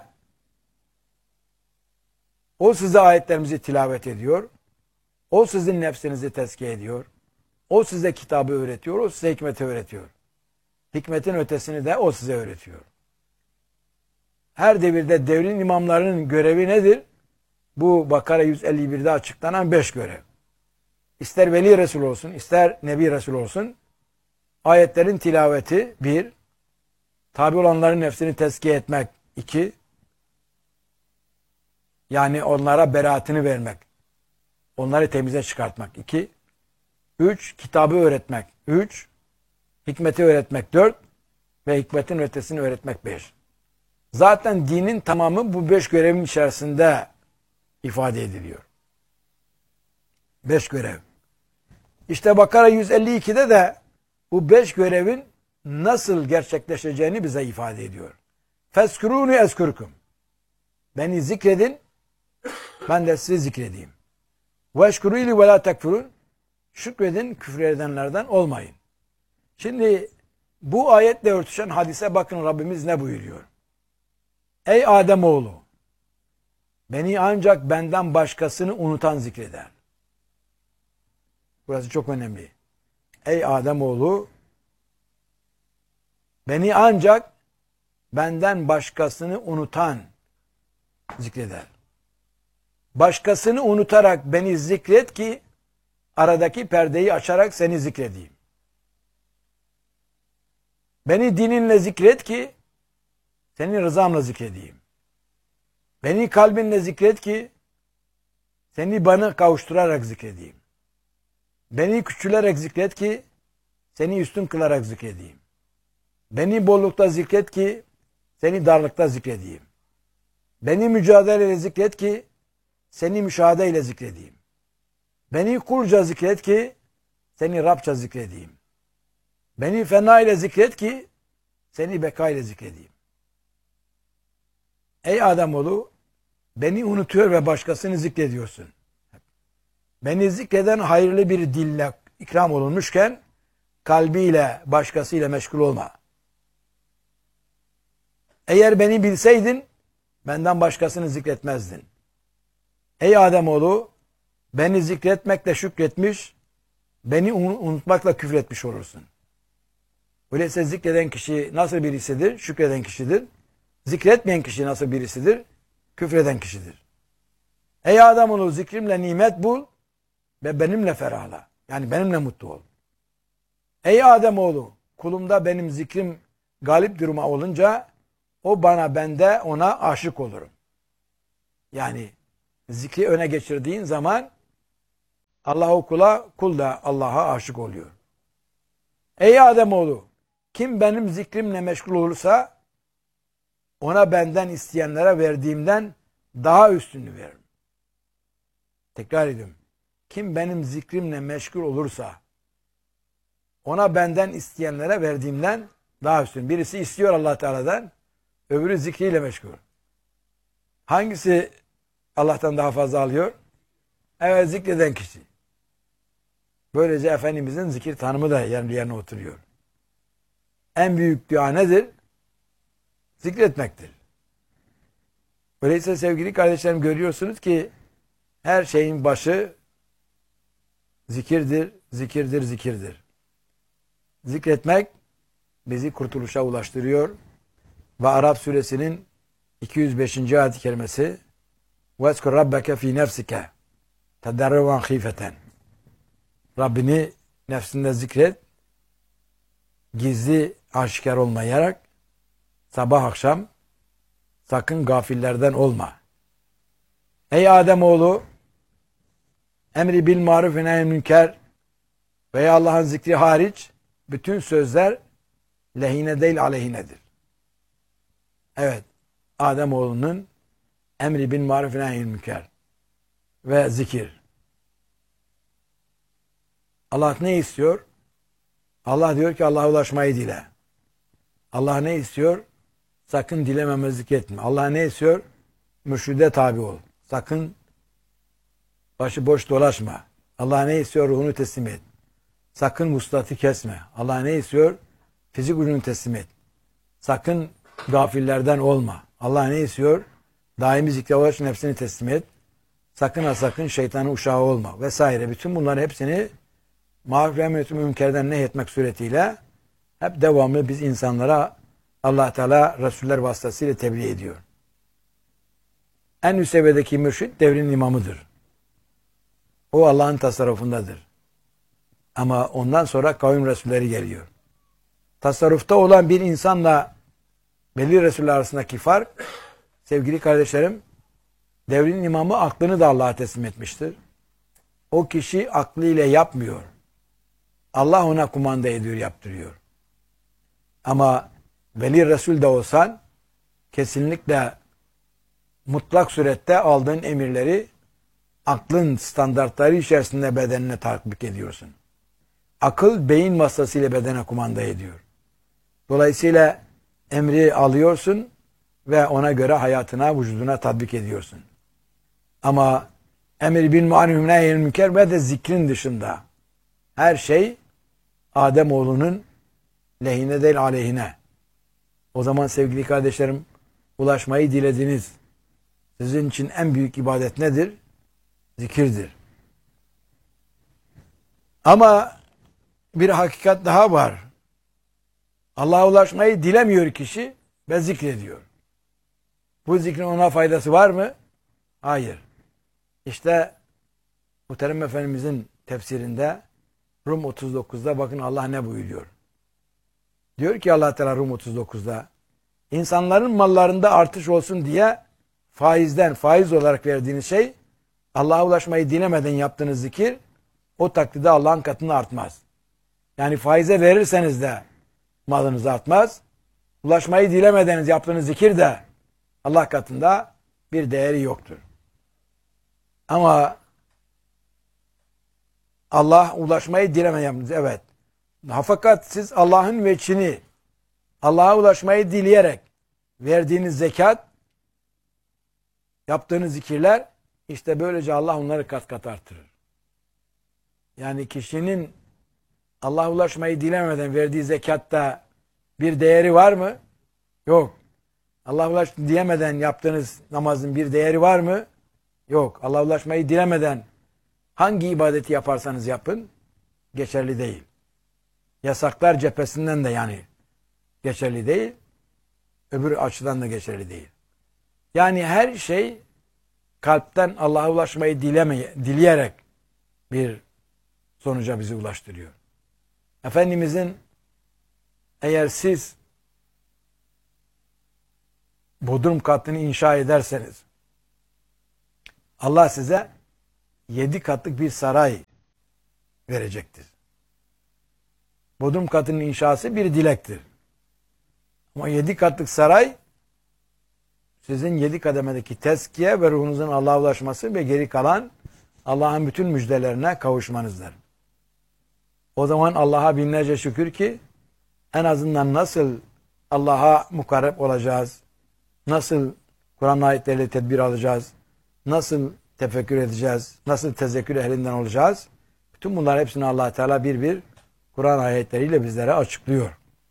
o size ayetlerimizi tilavet ediyor. O sizin nefsinizi tezkiye ediyor. O size kitabı öğretiyor. O size hikmeti öğretiyor. Hikmetin ötesini de o size öğretiyor. Her devirde devrin imamlarının görevi nedir? Bu Bakara 151'de açıklanan 5 görev. İster Veli Resul olsun, ister Nebi Resul olsun, ayetlerin tilaveti 1, tabi olanların nefsini tezkiye etmek 2, yani onlara beraatini vermek, onları temize çıkartmak 2, 3, kitabı öğretmek 3, hikmeti öğretmek 4 ve hikmetin ötesini öğretmek 5. Zaten dinin tamamı bu 5 görevin içerisinde ifade ediliyor. 5 görev. İşte Bakara 152'de de bu 5 görevin nasıl gerçekleşeceğini bize ifade ediyor. Feskuruni eskurkum. Beni zikredin, ben de sizi zikredeyim. Veşkurili ve la tekfurun. Şükredin, küfür edenlerden olmayın. Şimdi bu ayetle örtüşen hadise bakın Rabbimiz ne buyuruyor? Ey Ademoğlu, beni ancak benden başkasını unutan zikreder. Burası çok önemli. Ey Ademoğlu, beni ancak benden başkasını unutan zikreder. Başkasını unutarak beni zikret ki aradaki perdeyi açarak seni zikredeyim. Beni dininle zikret ki senin rızamla zikredeyim. Beni kalbinle zikret ki seni bana kavuşturarak zikredeyim. Beni küçülerek zikret ki seni üstün kılarak zikredeyim. Beni bollukta zikret ki seni darlıkta zikredeyim. Beni mücadeleyle zikret ki seni müşahedeyle zikredeyim. Beni kulca zikret ki seni Rabça zikredeyim. Beni fena ile zikret ki seni beka ile zikredeyim. Ey Ademoğlu, beni unutuyor ve başkasını zikrediyorsun. Beni zikreden hayırlı bir dille ikram olunmuşken kalbiyle başkasıyla meşgul olma. Eğer beni bilseydin benden başkasını zikretmezdin. Ey Ademoğlu, beni zikretmekle şükretmiş, beni unutmakla küfretmiş olursun. Öyleyse zikreden kişi nasıl birisidir? Şükreden kişidir. Zikretmeyen kişi nasıl birisidir? Küfreden kişidir. Ey Ademoğlu, zikrimle nimet bul ve benimle ferahla. Yani benimle mutlu ol. Ey Ademoğlu, kulumda benim zikrim galip duruma olunca o bana, ben de ona aşık olurum. Yani zikri öne geçirdiğin zaman Allah kula, kul da Allah'a aşık oluyor. Ey Ademoğlu, kim benim zikrimle meşgul olursa ona benden isteyenlere verdiğimden daha üstünü veririm. Tekrar ediyorum. Kim benim zikrimle meşgul olursa ona benden isteyenlere verdiğimden daha üstün. Birisi istiyor Allah Teala'dan, öbürü zikriyle meşgul. Hangisi Allah'tan daha fazla alıyor? Evet, zikreden kişi. Böylece Efendimizin zikir tanımı da yerine oturuyor. En büyük dua nedir? Zikretmektir. Öyleyse sevgili kardeşlerim, görüyorsunuz ki her şeyin başı zikirdir, zikirdir, zikirdir. Zikretmek bizi kurtuluşa ulaştırıyor. Ve Arap suresinin 205. ayet-i kerimesi وَاذْكُرْ رَبَّكَ ف۪ي نَفْسِكَ تَدَرُّعًا خِيفَةً Rabbini nefsinde zikret, gizli aşikar olmayarak, sabah akşam sakın gafillerden olma. Ey Ademoğlu, emri bil maruf ve nehy münker veya Allah'ın zikri hariç bütün sözler lehine değil aleyhinedir. Evet, Ademoğlu'nun emri bil maruf ve nehy münker ve zikir. Allah ne istiyor? Allah diyor ki Allah'a ulaşmayı dile. Allah ne istiyor? Sakın dilememezlik etme. Allah ne istiyor? Mürşide tabi ol. Sakın başıboş dolaşma. Allah ne istiyor? Ruhunu teslim et. Sakın vuslatı kesme. Allah ne istiyor? Fizik ucunu teslim et. Sakın gafillerden olma. Allah ne istiyor? Daimi zikre ulaş, nefsini teslim et. Sakın ha sakın şeytanın uşağı olma vesaire. Bütün bunların hepsini maruf ve emretü münkerden nehyetmek suretiyle hep devamlı biz insanlara Allah Teala Resuller vasıtasıyla tebliğ ediyor. En üst seviyedeki mürşid devrin imamıdır. O Allah'ın tasarrufundadır. Ama ondan sonra kavim Resulleri geliyor. Tasarrufta olan bir insanla belli Resuller arasındaki fark, sevgili kardeşlerim, devrin imamı aklını da Allah'a teslim etmiştir. O kişi aklıyla yapmıyor. Allah ona kumanda ediyor, yaptırıyor. Ama veli Resul de olsan kesinlikle mutlak surette aldığın emirleri aklın standartları içerisinde bedenine tatbik ediyorsun. Akıl beyin vasıtasıyla bedene kumanda ediyor. Dolayısıyla emri alıyorsun ve ona göre hayatına, vücuduna tatbik ediyorsun. Ama emir bil maruf ve nehy münker ve de zikrin dışında her şey Ademoğlu'nun lehine değil aleyhine. O zaman sevgili kardeşlerim, ulaşmayı dilediğiniz sizin için en büyük ibadet nedir? Zikirdir. Ama bir hakikat daha var. Allah'a ulaşmayı dilemiyor kişi ve zikrediyor. Bu zikrin ona faydası var mı? Hayır. İşte Muhterem Efendimizin tefsirinde Rum 39'da bakın Allah ne buyuruyor. Diyor ki Allah Teala Rum 39'da insanların mallarında artış olsun diye faiz olarak verdiğiniz şey Allah'a ulaşmayı dilemeden yaptığınız zikir o takdirde Allah'ın katında artmaz. Yani faize verirseniz de malınız artmaz. Ulaşmayı dilemeden yaptığınız zikir de Allah katında bir değeri yoktur. Ama Allah ulaşmayı dilemeyen, evet. Fakat siz Allah'ın veçhini, Allah'a ulaşmayı dileyerek verdiğiniz zekat, yaptığınız zikirler, işte böylece Allah onları kat kat artırır. Yani kişinin Allah'a ulaşmayı dilemeden verdiği zekatta bir değeri var mı? Yok. Allah'a diyemeden yaptığınız namazın bir değeri var mı? Yok. Allah'a ulaşmayı dilemeden hangi ibadeti yaparsanız yapın, geçerli değil. Yasaklar cephesinden de yani geçerli değil, öbür açıdan da geçerli değil. Yani her şey kalpten Allah'a ulaşmayı dileyerek bir sonuca bizi ulaştırıyor. Efendimizin eğer siz Bodrum katını inşa ederseniz, Allah size 7 katlık bir saray verecektir. Bodrum katının inşası bir dilektir. Ama 7 katlık saray sizin 7 kademedeki tezkiye ve ruhunuzun Allah'a ulaşması ve geri kalan Allah'ın bütün müjdelerine kavuşmanızdır. O zaman Allah'a binlerce şükür ki en azından nasıl Allah'a mukarreb olacağız, nasıl Kur'an ayetleriyle tedbir alacağız, nasıl tefekkür edeceğiz, nasıl tezekkür ehlinden olacağız. Bütün bunlar hepsini Allah Teala bir bir Kur'an ayetleriyle bizlere açıklıyor.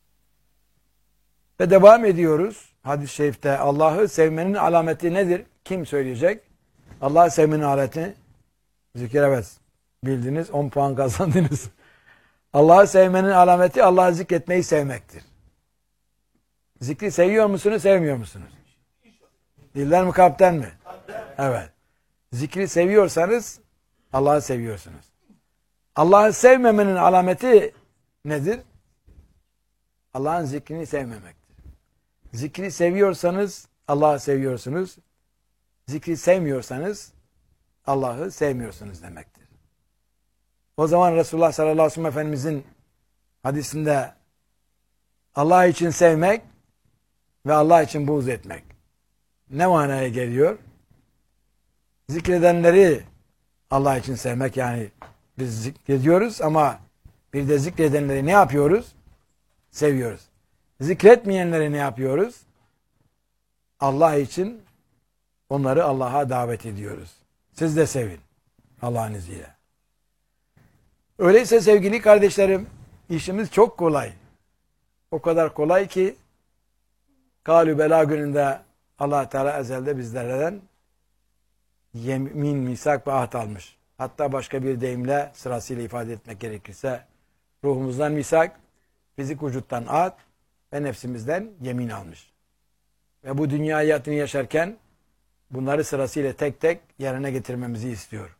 Ve devam ediyoruz. Hadis-i şerifte Allah'ı sevmenin alameti nedir? Kim söyleyecek? Allah'ı sevmenin alameti zikir, evet. Bildiniz, 10 puan kazandınız. Allah'ı sevmenin alameti Allah'ı zikretmeyi sevmektir. Zikri seviyor musunuz, sevmiyor musunuz? Dilden mi, kalpten mi? Evet. Zikri seviyorsanız Allah'ı seviyorsunuz. Allah'ı sevmemenin alameti nedir? Allah'ın zikrini sevmemektir. Zikri seviyorsanız Allah'ı seviyorsunuz. Zikri sevmiyorsanız Allah'ı sevmiyorsunuz demektir. O zaman Resulullah sallallahu aleyhi ve sellem Efendimizin hadisinde Allah için sevmek ve Allah için buğz etmek ne manaya geliyor? Zikredenleri Allah için sevmek, yani biz zikrediyoruz ama bir de zikredenleri ne yapıyoruz? Seviyoruz. Zikretmeyenleri ne yapıyoruz? Allah için onları Allah'a davet ediyoruz. Siz de sevin Allah'ın izniyle. Öyleyse sevgili kardeşlerim, işimiz çok kolay. O kadar kolay ki Kâlü Bela gününde Allah Teala ezelde bizlerden yemin, misak ve ahd almış. Hatta başka bir deyimle sırasıyla ifade etmek gerekirse ruhumuzdan misak, fizik vücuttan ahd ve nefsimizden yemin almış. Ve bu dünya hayatını yaşarken bunları sırasıyla tek tek yerine getirmemizi istiyor.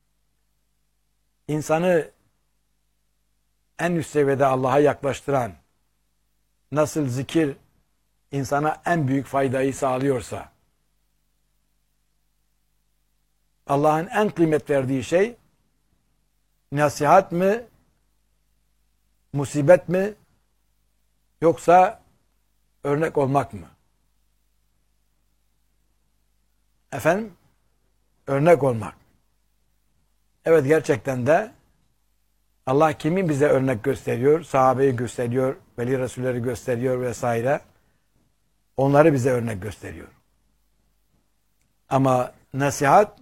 İnsanı en üst seviyede Allah'a yaklaştıran, nasıl zikir insana en büyük faydayı sağlıyorsa, Allah'ın en kıymet verdiği şey nasihat mi, musibet mi, yoksa örnek olmak mı? Efendim? Örnek olmak. Evet, gerçekten de Allah kimi bize örnek gösteriyor? Sahabeyi gösteriyor, veli resulleri gösteriyor vesaire. Onları bize örnek gösteriyor. Ama nasihat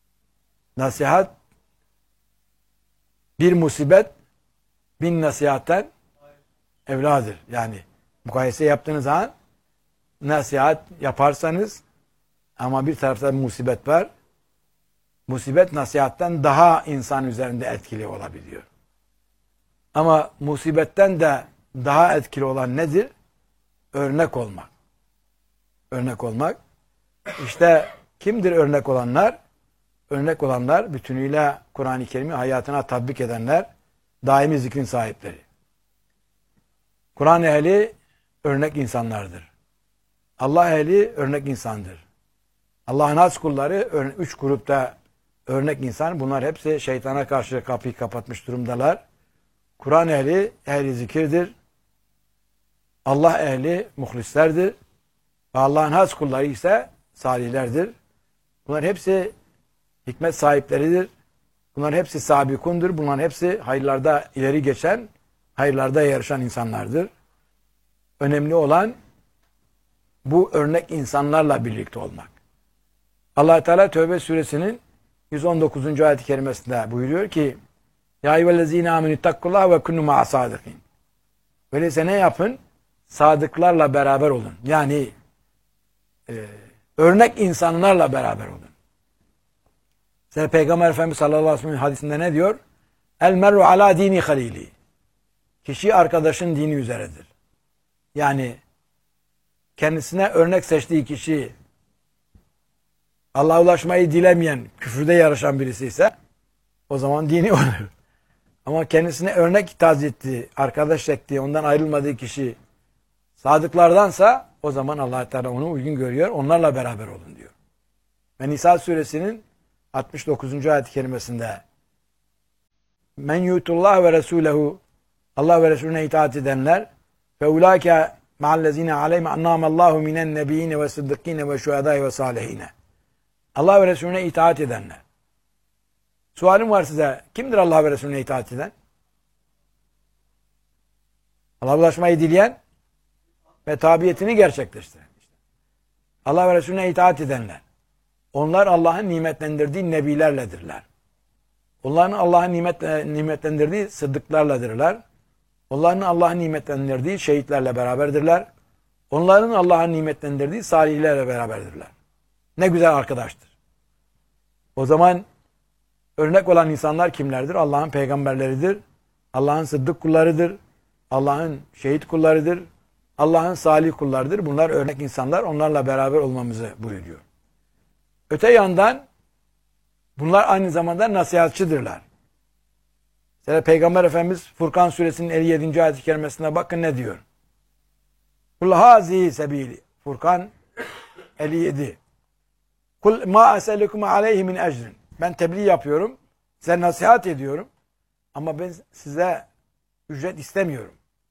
bir musibet bin nasihatten evladır. Yani mukayese yaptığınız zaman nasihat yaparsanız ama bir tarafta bir musibet var. Musibet nasihatten daha insan üzerinde etkili olabiliyor. Ama musibetten de daha etkili olan nedir? Örnek olmak. Örnek olmak. İşte kimdir örnek olanlar? Örnek olanlar bütünüyle Kur'an-ı Kerim'i hayatına tatbik edenler, daimi zikrin sahipleri. Kur'an ehli örnek insanlardır. Allah ehli örnek insandır. Allah'ın has kulları 3 grupta örnek insan. Bunlar hepsi şeytana karşı kapıyı kapatmış durumdalar. Kur'an ehli, ehli zikirdir. Allah ehli muhlislerdir. Ve Allah'ın has kulları ise salihlerdir. Bunlar hepsi hikmet sahipleridir. Bunlar hepsi sabikundur. Bunlar hepsi hayırlarda ileri geçen, hayırlarda yarışan insanlardır. Önemli olan bu örnek insanlarla birlikte olmak. Allah Teala Tevbe suresinin 119. ayet-i kerimesinde buyuruyor ki: "Ya eyyühellezîne âmenüttakkullâhe ve kunû ma'a sâdıkîn." Öyleyse ne yapın? Sadıklarla beraber olun. Yani örnek insanlarla beraber olun. Size Peygamber Efendimiz sallallahu aleyhi ve sellem hadisinde ne diyor? El mer'u ala dini halili. Kişi arkadaşın dini üzeredir. Yani kendisine örnek seçtiği kişi Allah'a ulaşmayı dilemeyen, küfürde yarışan birisi ise o zaman dini olur. Ama kendisine örnek taze ettiği, arkadaş ettiği, ondan ayrılmadığı kişi sadıklardansa o zaman Allah Teala onu uygun görüyor. Onlarla beraber olun diyor. Ve Nisa suresinin 69. ayet-i kerimesinde men yutullah ve resulehu, Allah ve Resulüne itaat edenler, fe ulaike ma'allezine aleyhim annamallahu minen nebiyyine ve sıddıkkine ve şuhedâi ve salihine. Allah ve Resulüne itaat edenler. Sualim var size. Kimdir Allah ve Resulüne itaat eden? Allah'a ulaşmayı dileyen ve tabiyetini gerçekleştiren. Allah ve Resulüne itaat edenler. Onlar Allah'ın nimetlendirdiği nebilerledirler. Onların Allah'ın nimetlendirdiği sıddıklarladırlar. Onların Allah'ın nimetlendirdiği şehitlerle beraberdirler. Onların Allah'ın nimetlendirdiği salihlerle beraberdirler. Ne güzel arkadaştır. O zaman örnek olan insanlar kimlerdir? Allah'ın peygamberleridir. Allah'ın sıddık kullarıdır. Allah'ın şehit kullarıdır. Allah'ın salih kullarıdır. Bunlar örnek insanlar. Onlarla beraber olmamızı buyuruyor. Öte yandan bunlar aynı zamanda nasihatçıdırlar. Mesela Peygamber Efendimiz Furkan suresinin 57. ayet-i kerimesine bakın ne diyor. Kul hazihi sebili. Furkan 57. Kul ma eselukum aleyhi min ecrin. Ben tebliğ yapıyorum. Size nasihat ediyorum. Ama ben size ücret istemiyorum.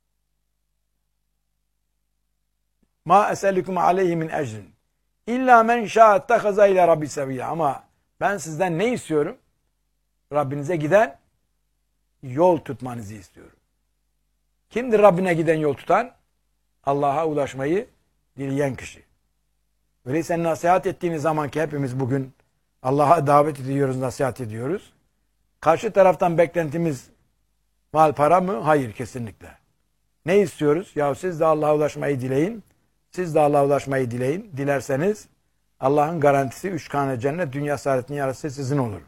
Ma eselukum aleyhi min ecrin. İlla men şa'attahaza ile rabbi seviyya. Ama ben sizden ne istiyorum? Rabbinize giden yol tutmanızı istiyorum. Kimdir Rabbine giden yol tutan? Allah'a ulaşmayı dileyen kişi. Öyleyse nasihat ettiğiniz zaman ki hepimiz bugün Allah'a davet ediyoruz, nasihat ediyoruz. Karşı taraftan beklentimiz mal para mı? Hayır, kesinlikle. Ne istiyoruz? Ya siz de Allah'a ulaşmayı dileyin. Siz de Allah'a ulaşmayı dileyin. Dilerseniz Allah'ın garantisi 3 tane cennet, dünya saadetinin yarısı sizin olur.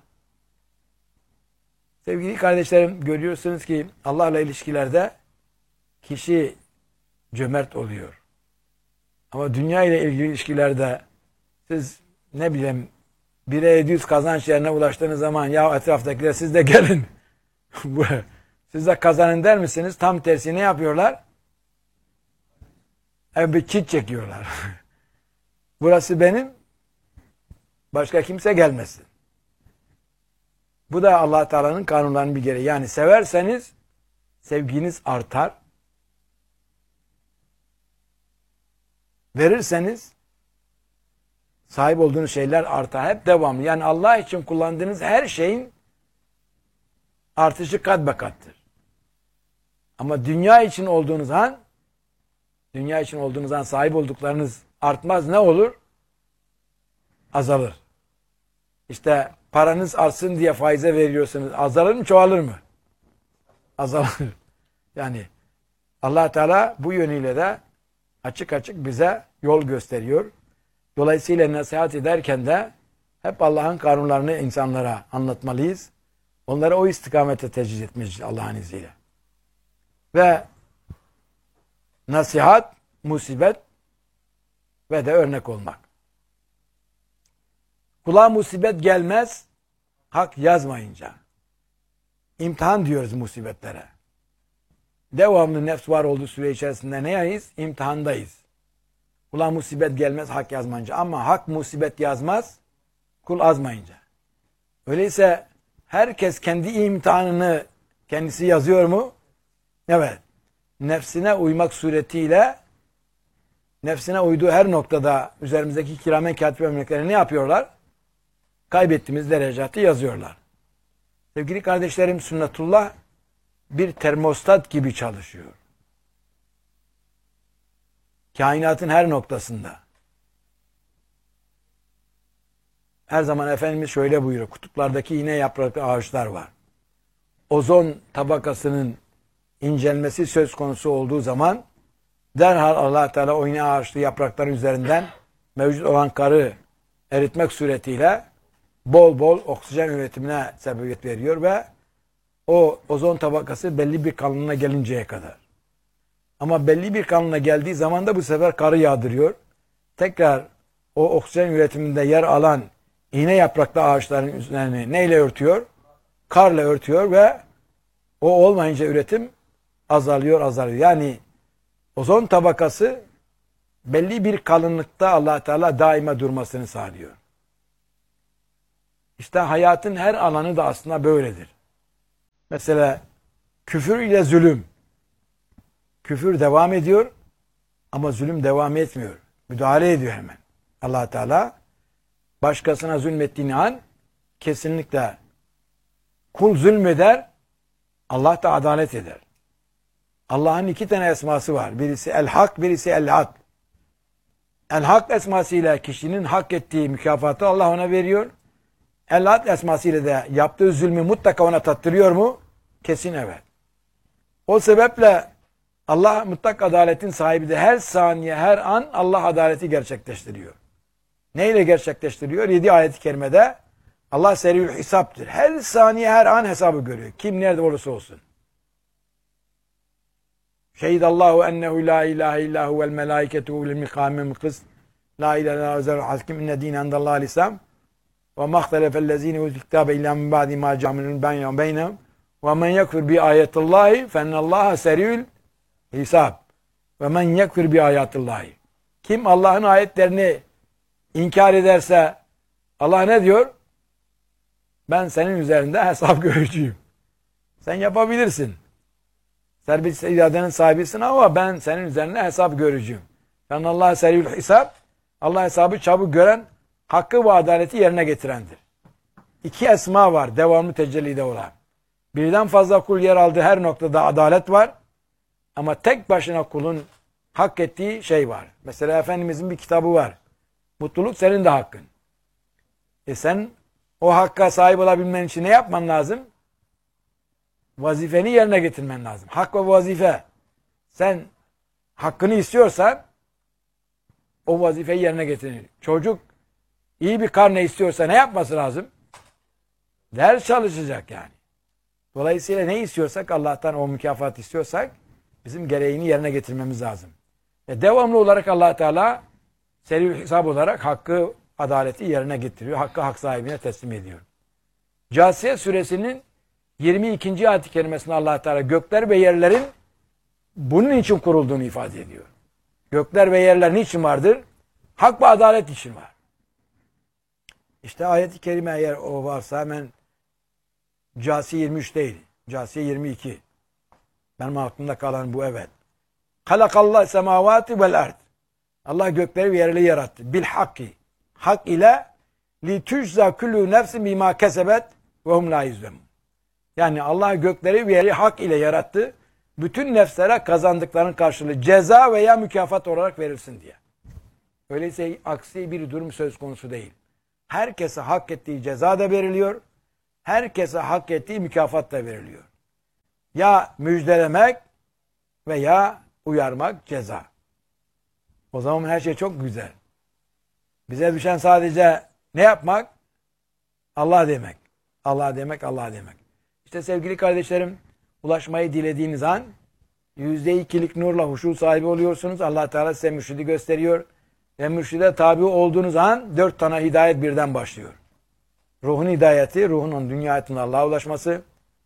Sevgili kardeşlerim, görüyorsunuz ki Allah'la ilişkilerde kişi cömert oluyor. Ama dünya ile ilgili ilişkilerde siz ne bileyim 1'e 700 kazanç yerine ulaştığınız zaman ya etraftakiler siz de gelin. Siz de kazanın der misiniz? Tam tersi ne yapıyorlar? Bir çit çekiyorlar. Burası benim, başka kimse gelmesin. Bu da Allah Teala'nın kanunlarının bir gereği. Yani severseniz sevginiz artar. Verirseniz sahip olduğunuz şeyler artar. Hep devamlı. Yani Allah için kullandığınız her şeyin artışı kat be kattır. Ama dünya için olduğunuz an sahip olduklarınız artmaz. Ne olur? Azalır. İşte paranız artsın diye faize veriyorsunuz. Azalır mı, çoğalır mı? Azalır. Yani Allah Teala bu yönüyle de açık açık bize yol gösteriyor. Dolayısıyla nasihat ederken de hep Allah'ın kanunlarını insanlara anlatmalıyız. Onları o istikamete tecrid etmeliyiz Allah'ın izniyle. Ve nasihat, musibet ve de örnek olmak. Kulağa musibet gelmez, hak yazmayınca. İmtihan diyoruz musibetlere. Devamlı nefs var olduğu süre içerisinde neyiz? İmtihandayız. Kulağa musibet gelmez, hak yazmayınca. Ama hak musibet yazmaz, kul azmayınca. Öyleyse herkes kendi imtihanını kendisi yazıyor mu? Evet. Nefsine uymak suretiyle nefsine uyduğu her noktada üzerimizdeki kiramen katip melekleri ne yapıyorlar? Kaybettiğimiz derecatı yazıyorlar. Sevgili kardeşlerim, sünnetullah bir termostat gibi çalışıyor. Kainatın her noktasında. Her zaman Efendimiz şöyle buyuruyor. Kutuplardaki iğne yapraklı ağaçlar var. Ozon tabakasının incelmesi söz konusu olduğu zaman derhal Allah Teala o iğne ağaçlı yaprakların üzerinden mevcut olan karı eritmek suretiyle bol bol oksijen üretimine sebebiyet veriyor ve o ozon tabakası belli bir kalınlığına gelinceye kadar. Ama belli bir kalınlığına geldiği zaman da bu sefer karı yağdırıyor. Tekrar o oksijen üretiminde yer alan iğne yapraklı ağaçların üzerini neyle örtüyor? Karla örtüyor ve o olmayınca üretim azalıyor. Yani ozon tabakası belli bir kalınlıkta Allah Teala daima durmasını sağlıyor. İşte hayatın her alanı da aslında böyledir. Mesela küfür ile zulüm. Küfür devam ediyor ama zulüm devam etmiyor. Müdahale ediyor hemen. Allah Teala başkasına zulmettiğini an kesinlikle kul zulmeder, Allah da adalet eder. Allah'ın 2 tane esması var. Birisi El-Hak, birisi El-Ad. El-Hak esmasıyla kişinin hak ettiği mükafatı Allah ona veriyor. El-Ad esmasıyla da yaptığı zulmü mutlaka ona tattırıyor mu? Kesin evet. O sebeple Allah mutlak adaletin sahibi de her saniye, her an Allah adaleti gerçekleştiriyor. Neyle gerçekleştiriyor? 7 ayet-i kerimede Allah seriül hesaptır. Her saniye, her an hesabı görüyor. Kim nerede olursa olsun. Şehidallahu ennehu la ilahe illahu vel melaiketu vel mikamim kıst. La ilahe illallah zel hakim inne dine endallâhu l'islam. Ve mahtelefellezine utul kitabe illa min ba'di ma ca'minun beynehum. Ve men yekfur bi ayetillahi fennallaha seriül hesab. Ve men yekfur bi ayetillahi. Kim Allah'ın ayetlerini inkar ederse Allah ne diyor? Ben senin üzerinde hesap görücüyüm. Sen yapabilirsin. Serbest iradenin sahibisin ama ben senin üzerine hesap görücüyüm. Ben Allah seriyül hesap. Allah hesabı çabuk gören, hakkı ve adaleti yerine getirendir. 2 esma var devamlı tecellide olan. Birden fazla kul yer aldığı her noktada adalet var. Ama tek başına kulun hak ettiği şey var. Mesela Efendimizin bir kitabı var. Mutluluk senin de hakkın. Sen o hakka sahip olabilmen için ne yapman lazım? Vazifeni yerine getirmen lazım. Hak ve vazife. Sen hakkını istiyorsan o vazifeyi yerine getirir. Çocuk iyi bir karne istiyorsa ne yapması lazım? Ders çalışacak yani. Dolayısıyla ne istiyorsak Allah'tan o mükafat istiyorsak bizim gereğini yerine getirmemiz lazım. Devamlı olarak Allah Teala seri hesap olarak hakkı, adaleti yerine getiriyor. Hakkı hak sahibine teslim ediyor. Câsiye suresinin 22. ayet-i kerimesinde Allah Teala gökler ve yerlerin bunun için kurulduğunu ifade ediyor. Gökler ve yerler niçin vardır? Hak ve adalet için var. İşte ayet-i kerime eğer o varsa hemen Câsiye 23 değil. Câsiye 22. Benim aklımda kalan bu evet. Halakallah semavati vel ard. Allah gökleri ve yerleri yarattı. Bil hakki. Hak ile li tujza kullu nefsin bima kesebet ve hum la yuzlemun. Yani Allah gökleri ve yeri hak ile yarattı. Bütün nefslere kazandıklarının karşılığı ceza veya mükafat olarak verilsin diye. Öyleyse aksi bir durum söz konusu değil. Herkese hak ettiği ceza da veriliyor. Herkese hak ettiği mükafat da veriliyor. Ya müjdelemek veya uyarmak ceza. O zaman her şey çok güzel. Bize düşen sadece ne yapmak? Allah demek. Allah demek, Allah demek. İşte sevgili kardeşlerim, ulaşmayı dilediğiniz an %2'lik nurla huşu sahibi oluyorsunuz. Allah Teala size mürşidi gösteriyor. Ve mürşide tabi olduğunuz an 4 tane hidayet birden başlıyor. Ruhun hidayeti, ruhun dünya hayatında Allah'a ulaşması.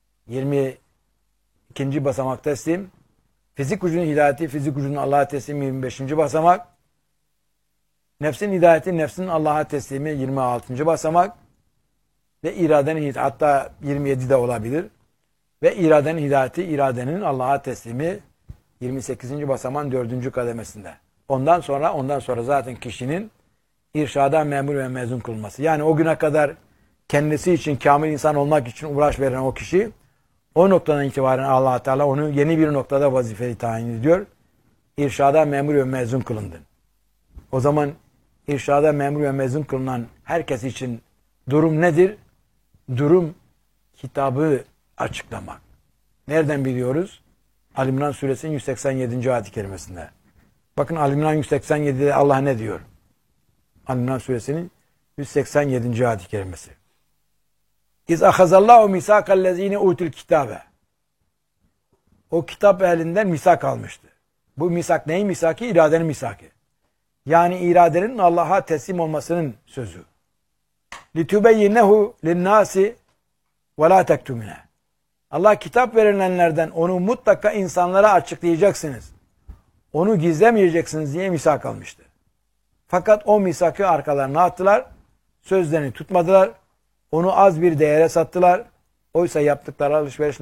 22. basamak teslim. Fizik gücünün hidayeti, fizik gücünün Allah'a teslimi 25. basamak. Nefsin hidayeti, nefsin Allah'a teslimi 26. basamak. Ve iradenin hidayeti, hatta 27 de olabilir. Ve iradenin hidayeti, iradenin Allah'a teslimi 28. basamağın 4. kademesinde. Ondan sonra zaten kişinin irşada memur ve mezun kılması. Yani o güne kadar kendisi için kamil insan olmak için uğraş veren o kişi, o noktadan itibaren Allah Teala onu yeni bir noktada vazifeli tayin ediyor. İrşada memur ve mezun kılındın. O zaman irşada memur ve mezun kılınan herkes için durum nedir? Durum kitabı açıklamak. Nereden biliyoruz? Ali İmran suresinin 187. ayet-i kerimesinde. Bakın Ali İmran 187'de Allah ne diyor? Ali İmran suresinin 187. ayet-i kerimesi. İz ahazallahu misakallezine utul kitabe. O kitap elinden misak almıştı. Bu misak neyin misaki? İradenin misaki. Yani iradenin Allah'a teslim olmasının sözü. لِتُبَيِّنَهُ لِلنَّاسِ وَلَا تَكْتُمِنَهُ. Allah kitap verilenlerden onu mutlaka insanlara açıklayacaksınız. Onu gizlemeyeceksiniz diye misak almıştı. Fakat o misakı arkalarına attılar. Sözlerini tutmadılar. Onu az bir değere sattılar. Oysa yaptıkları alışveriş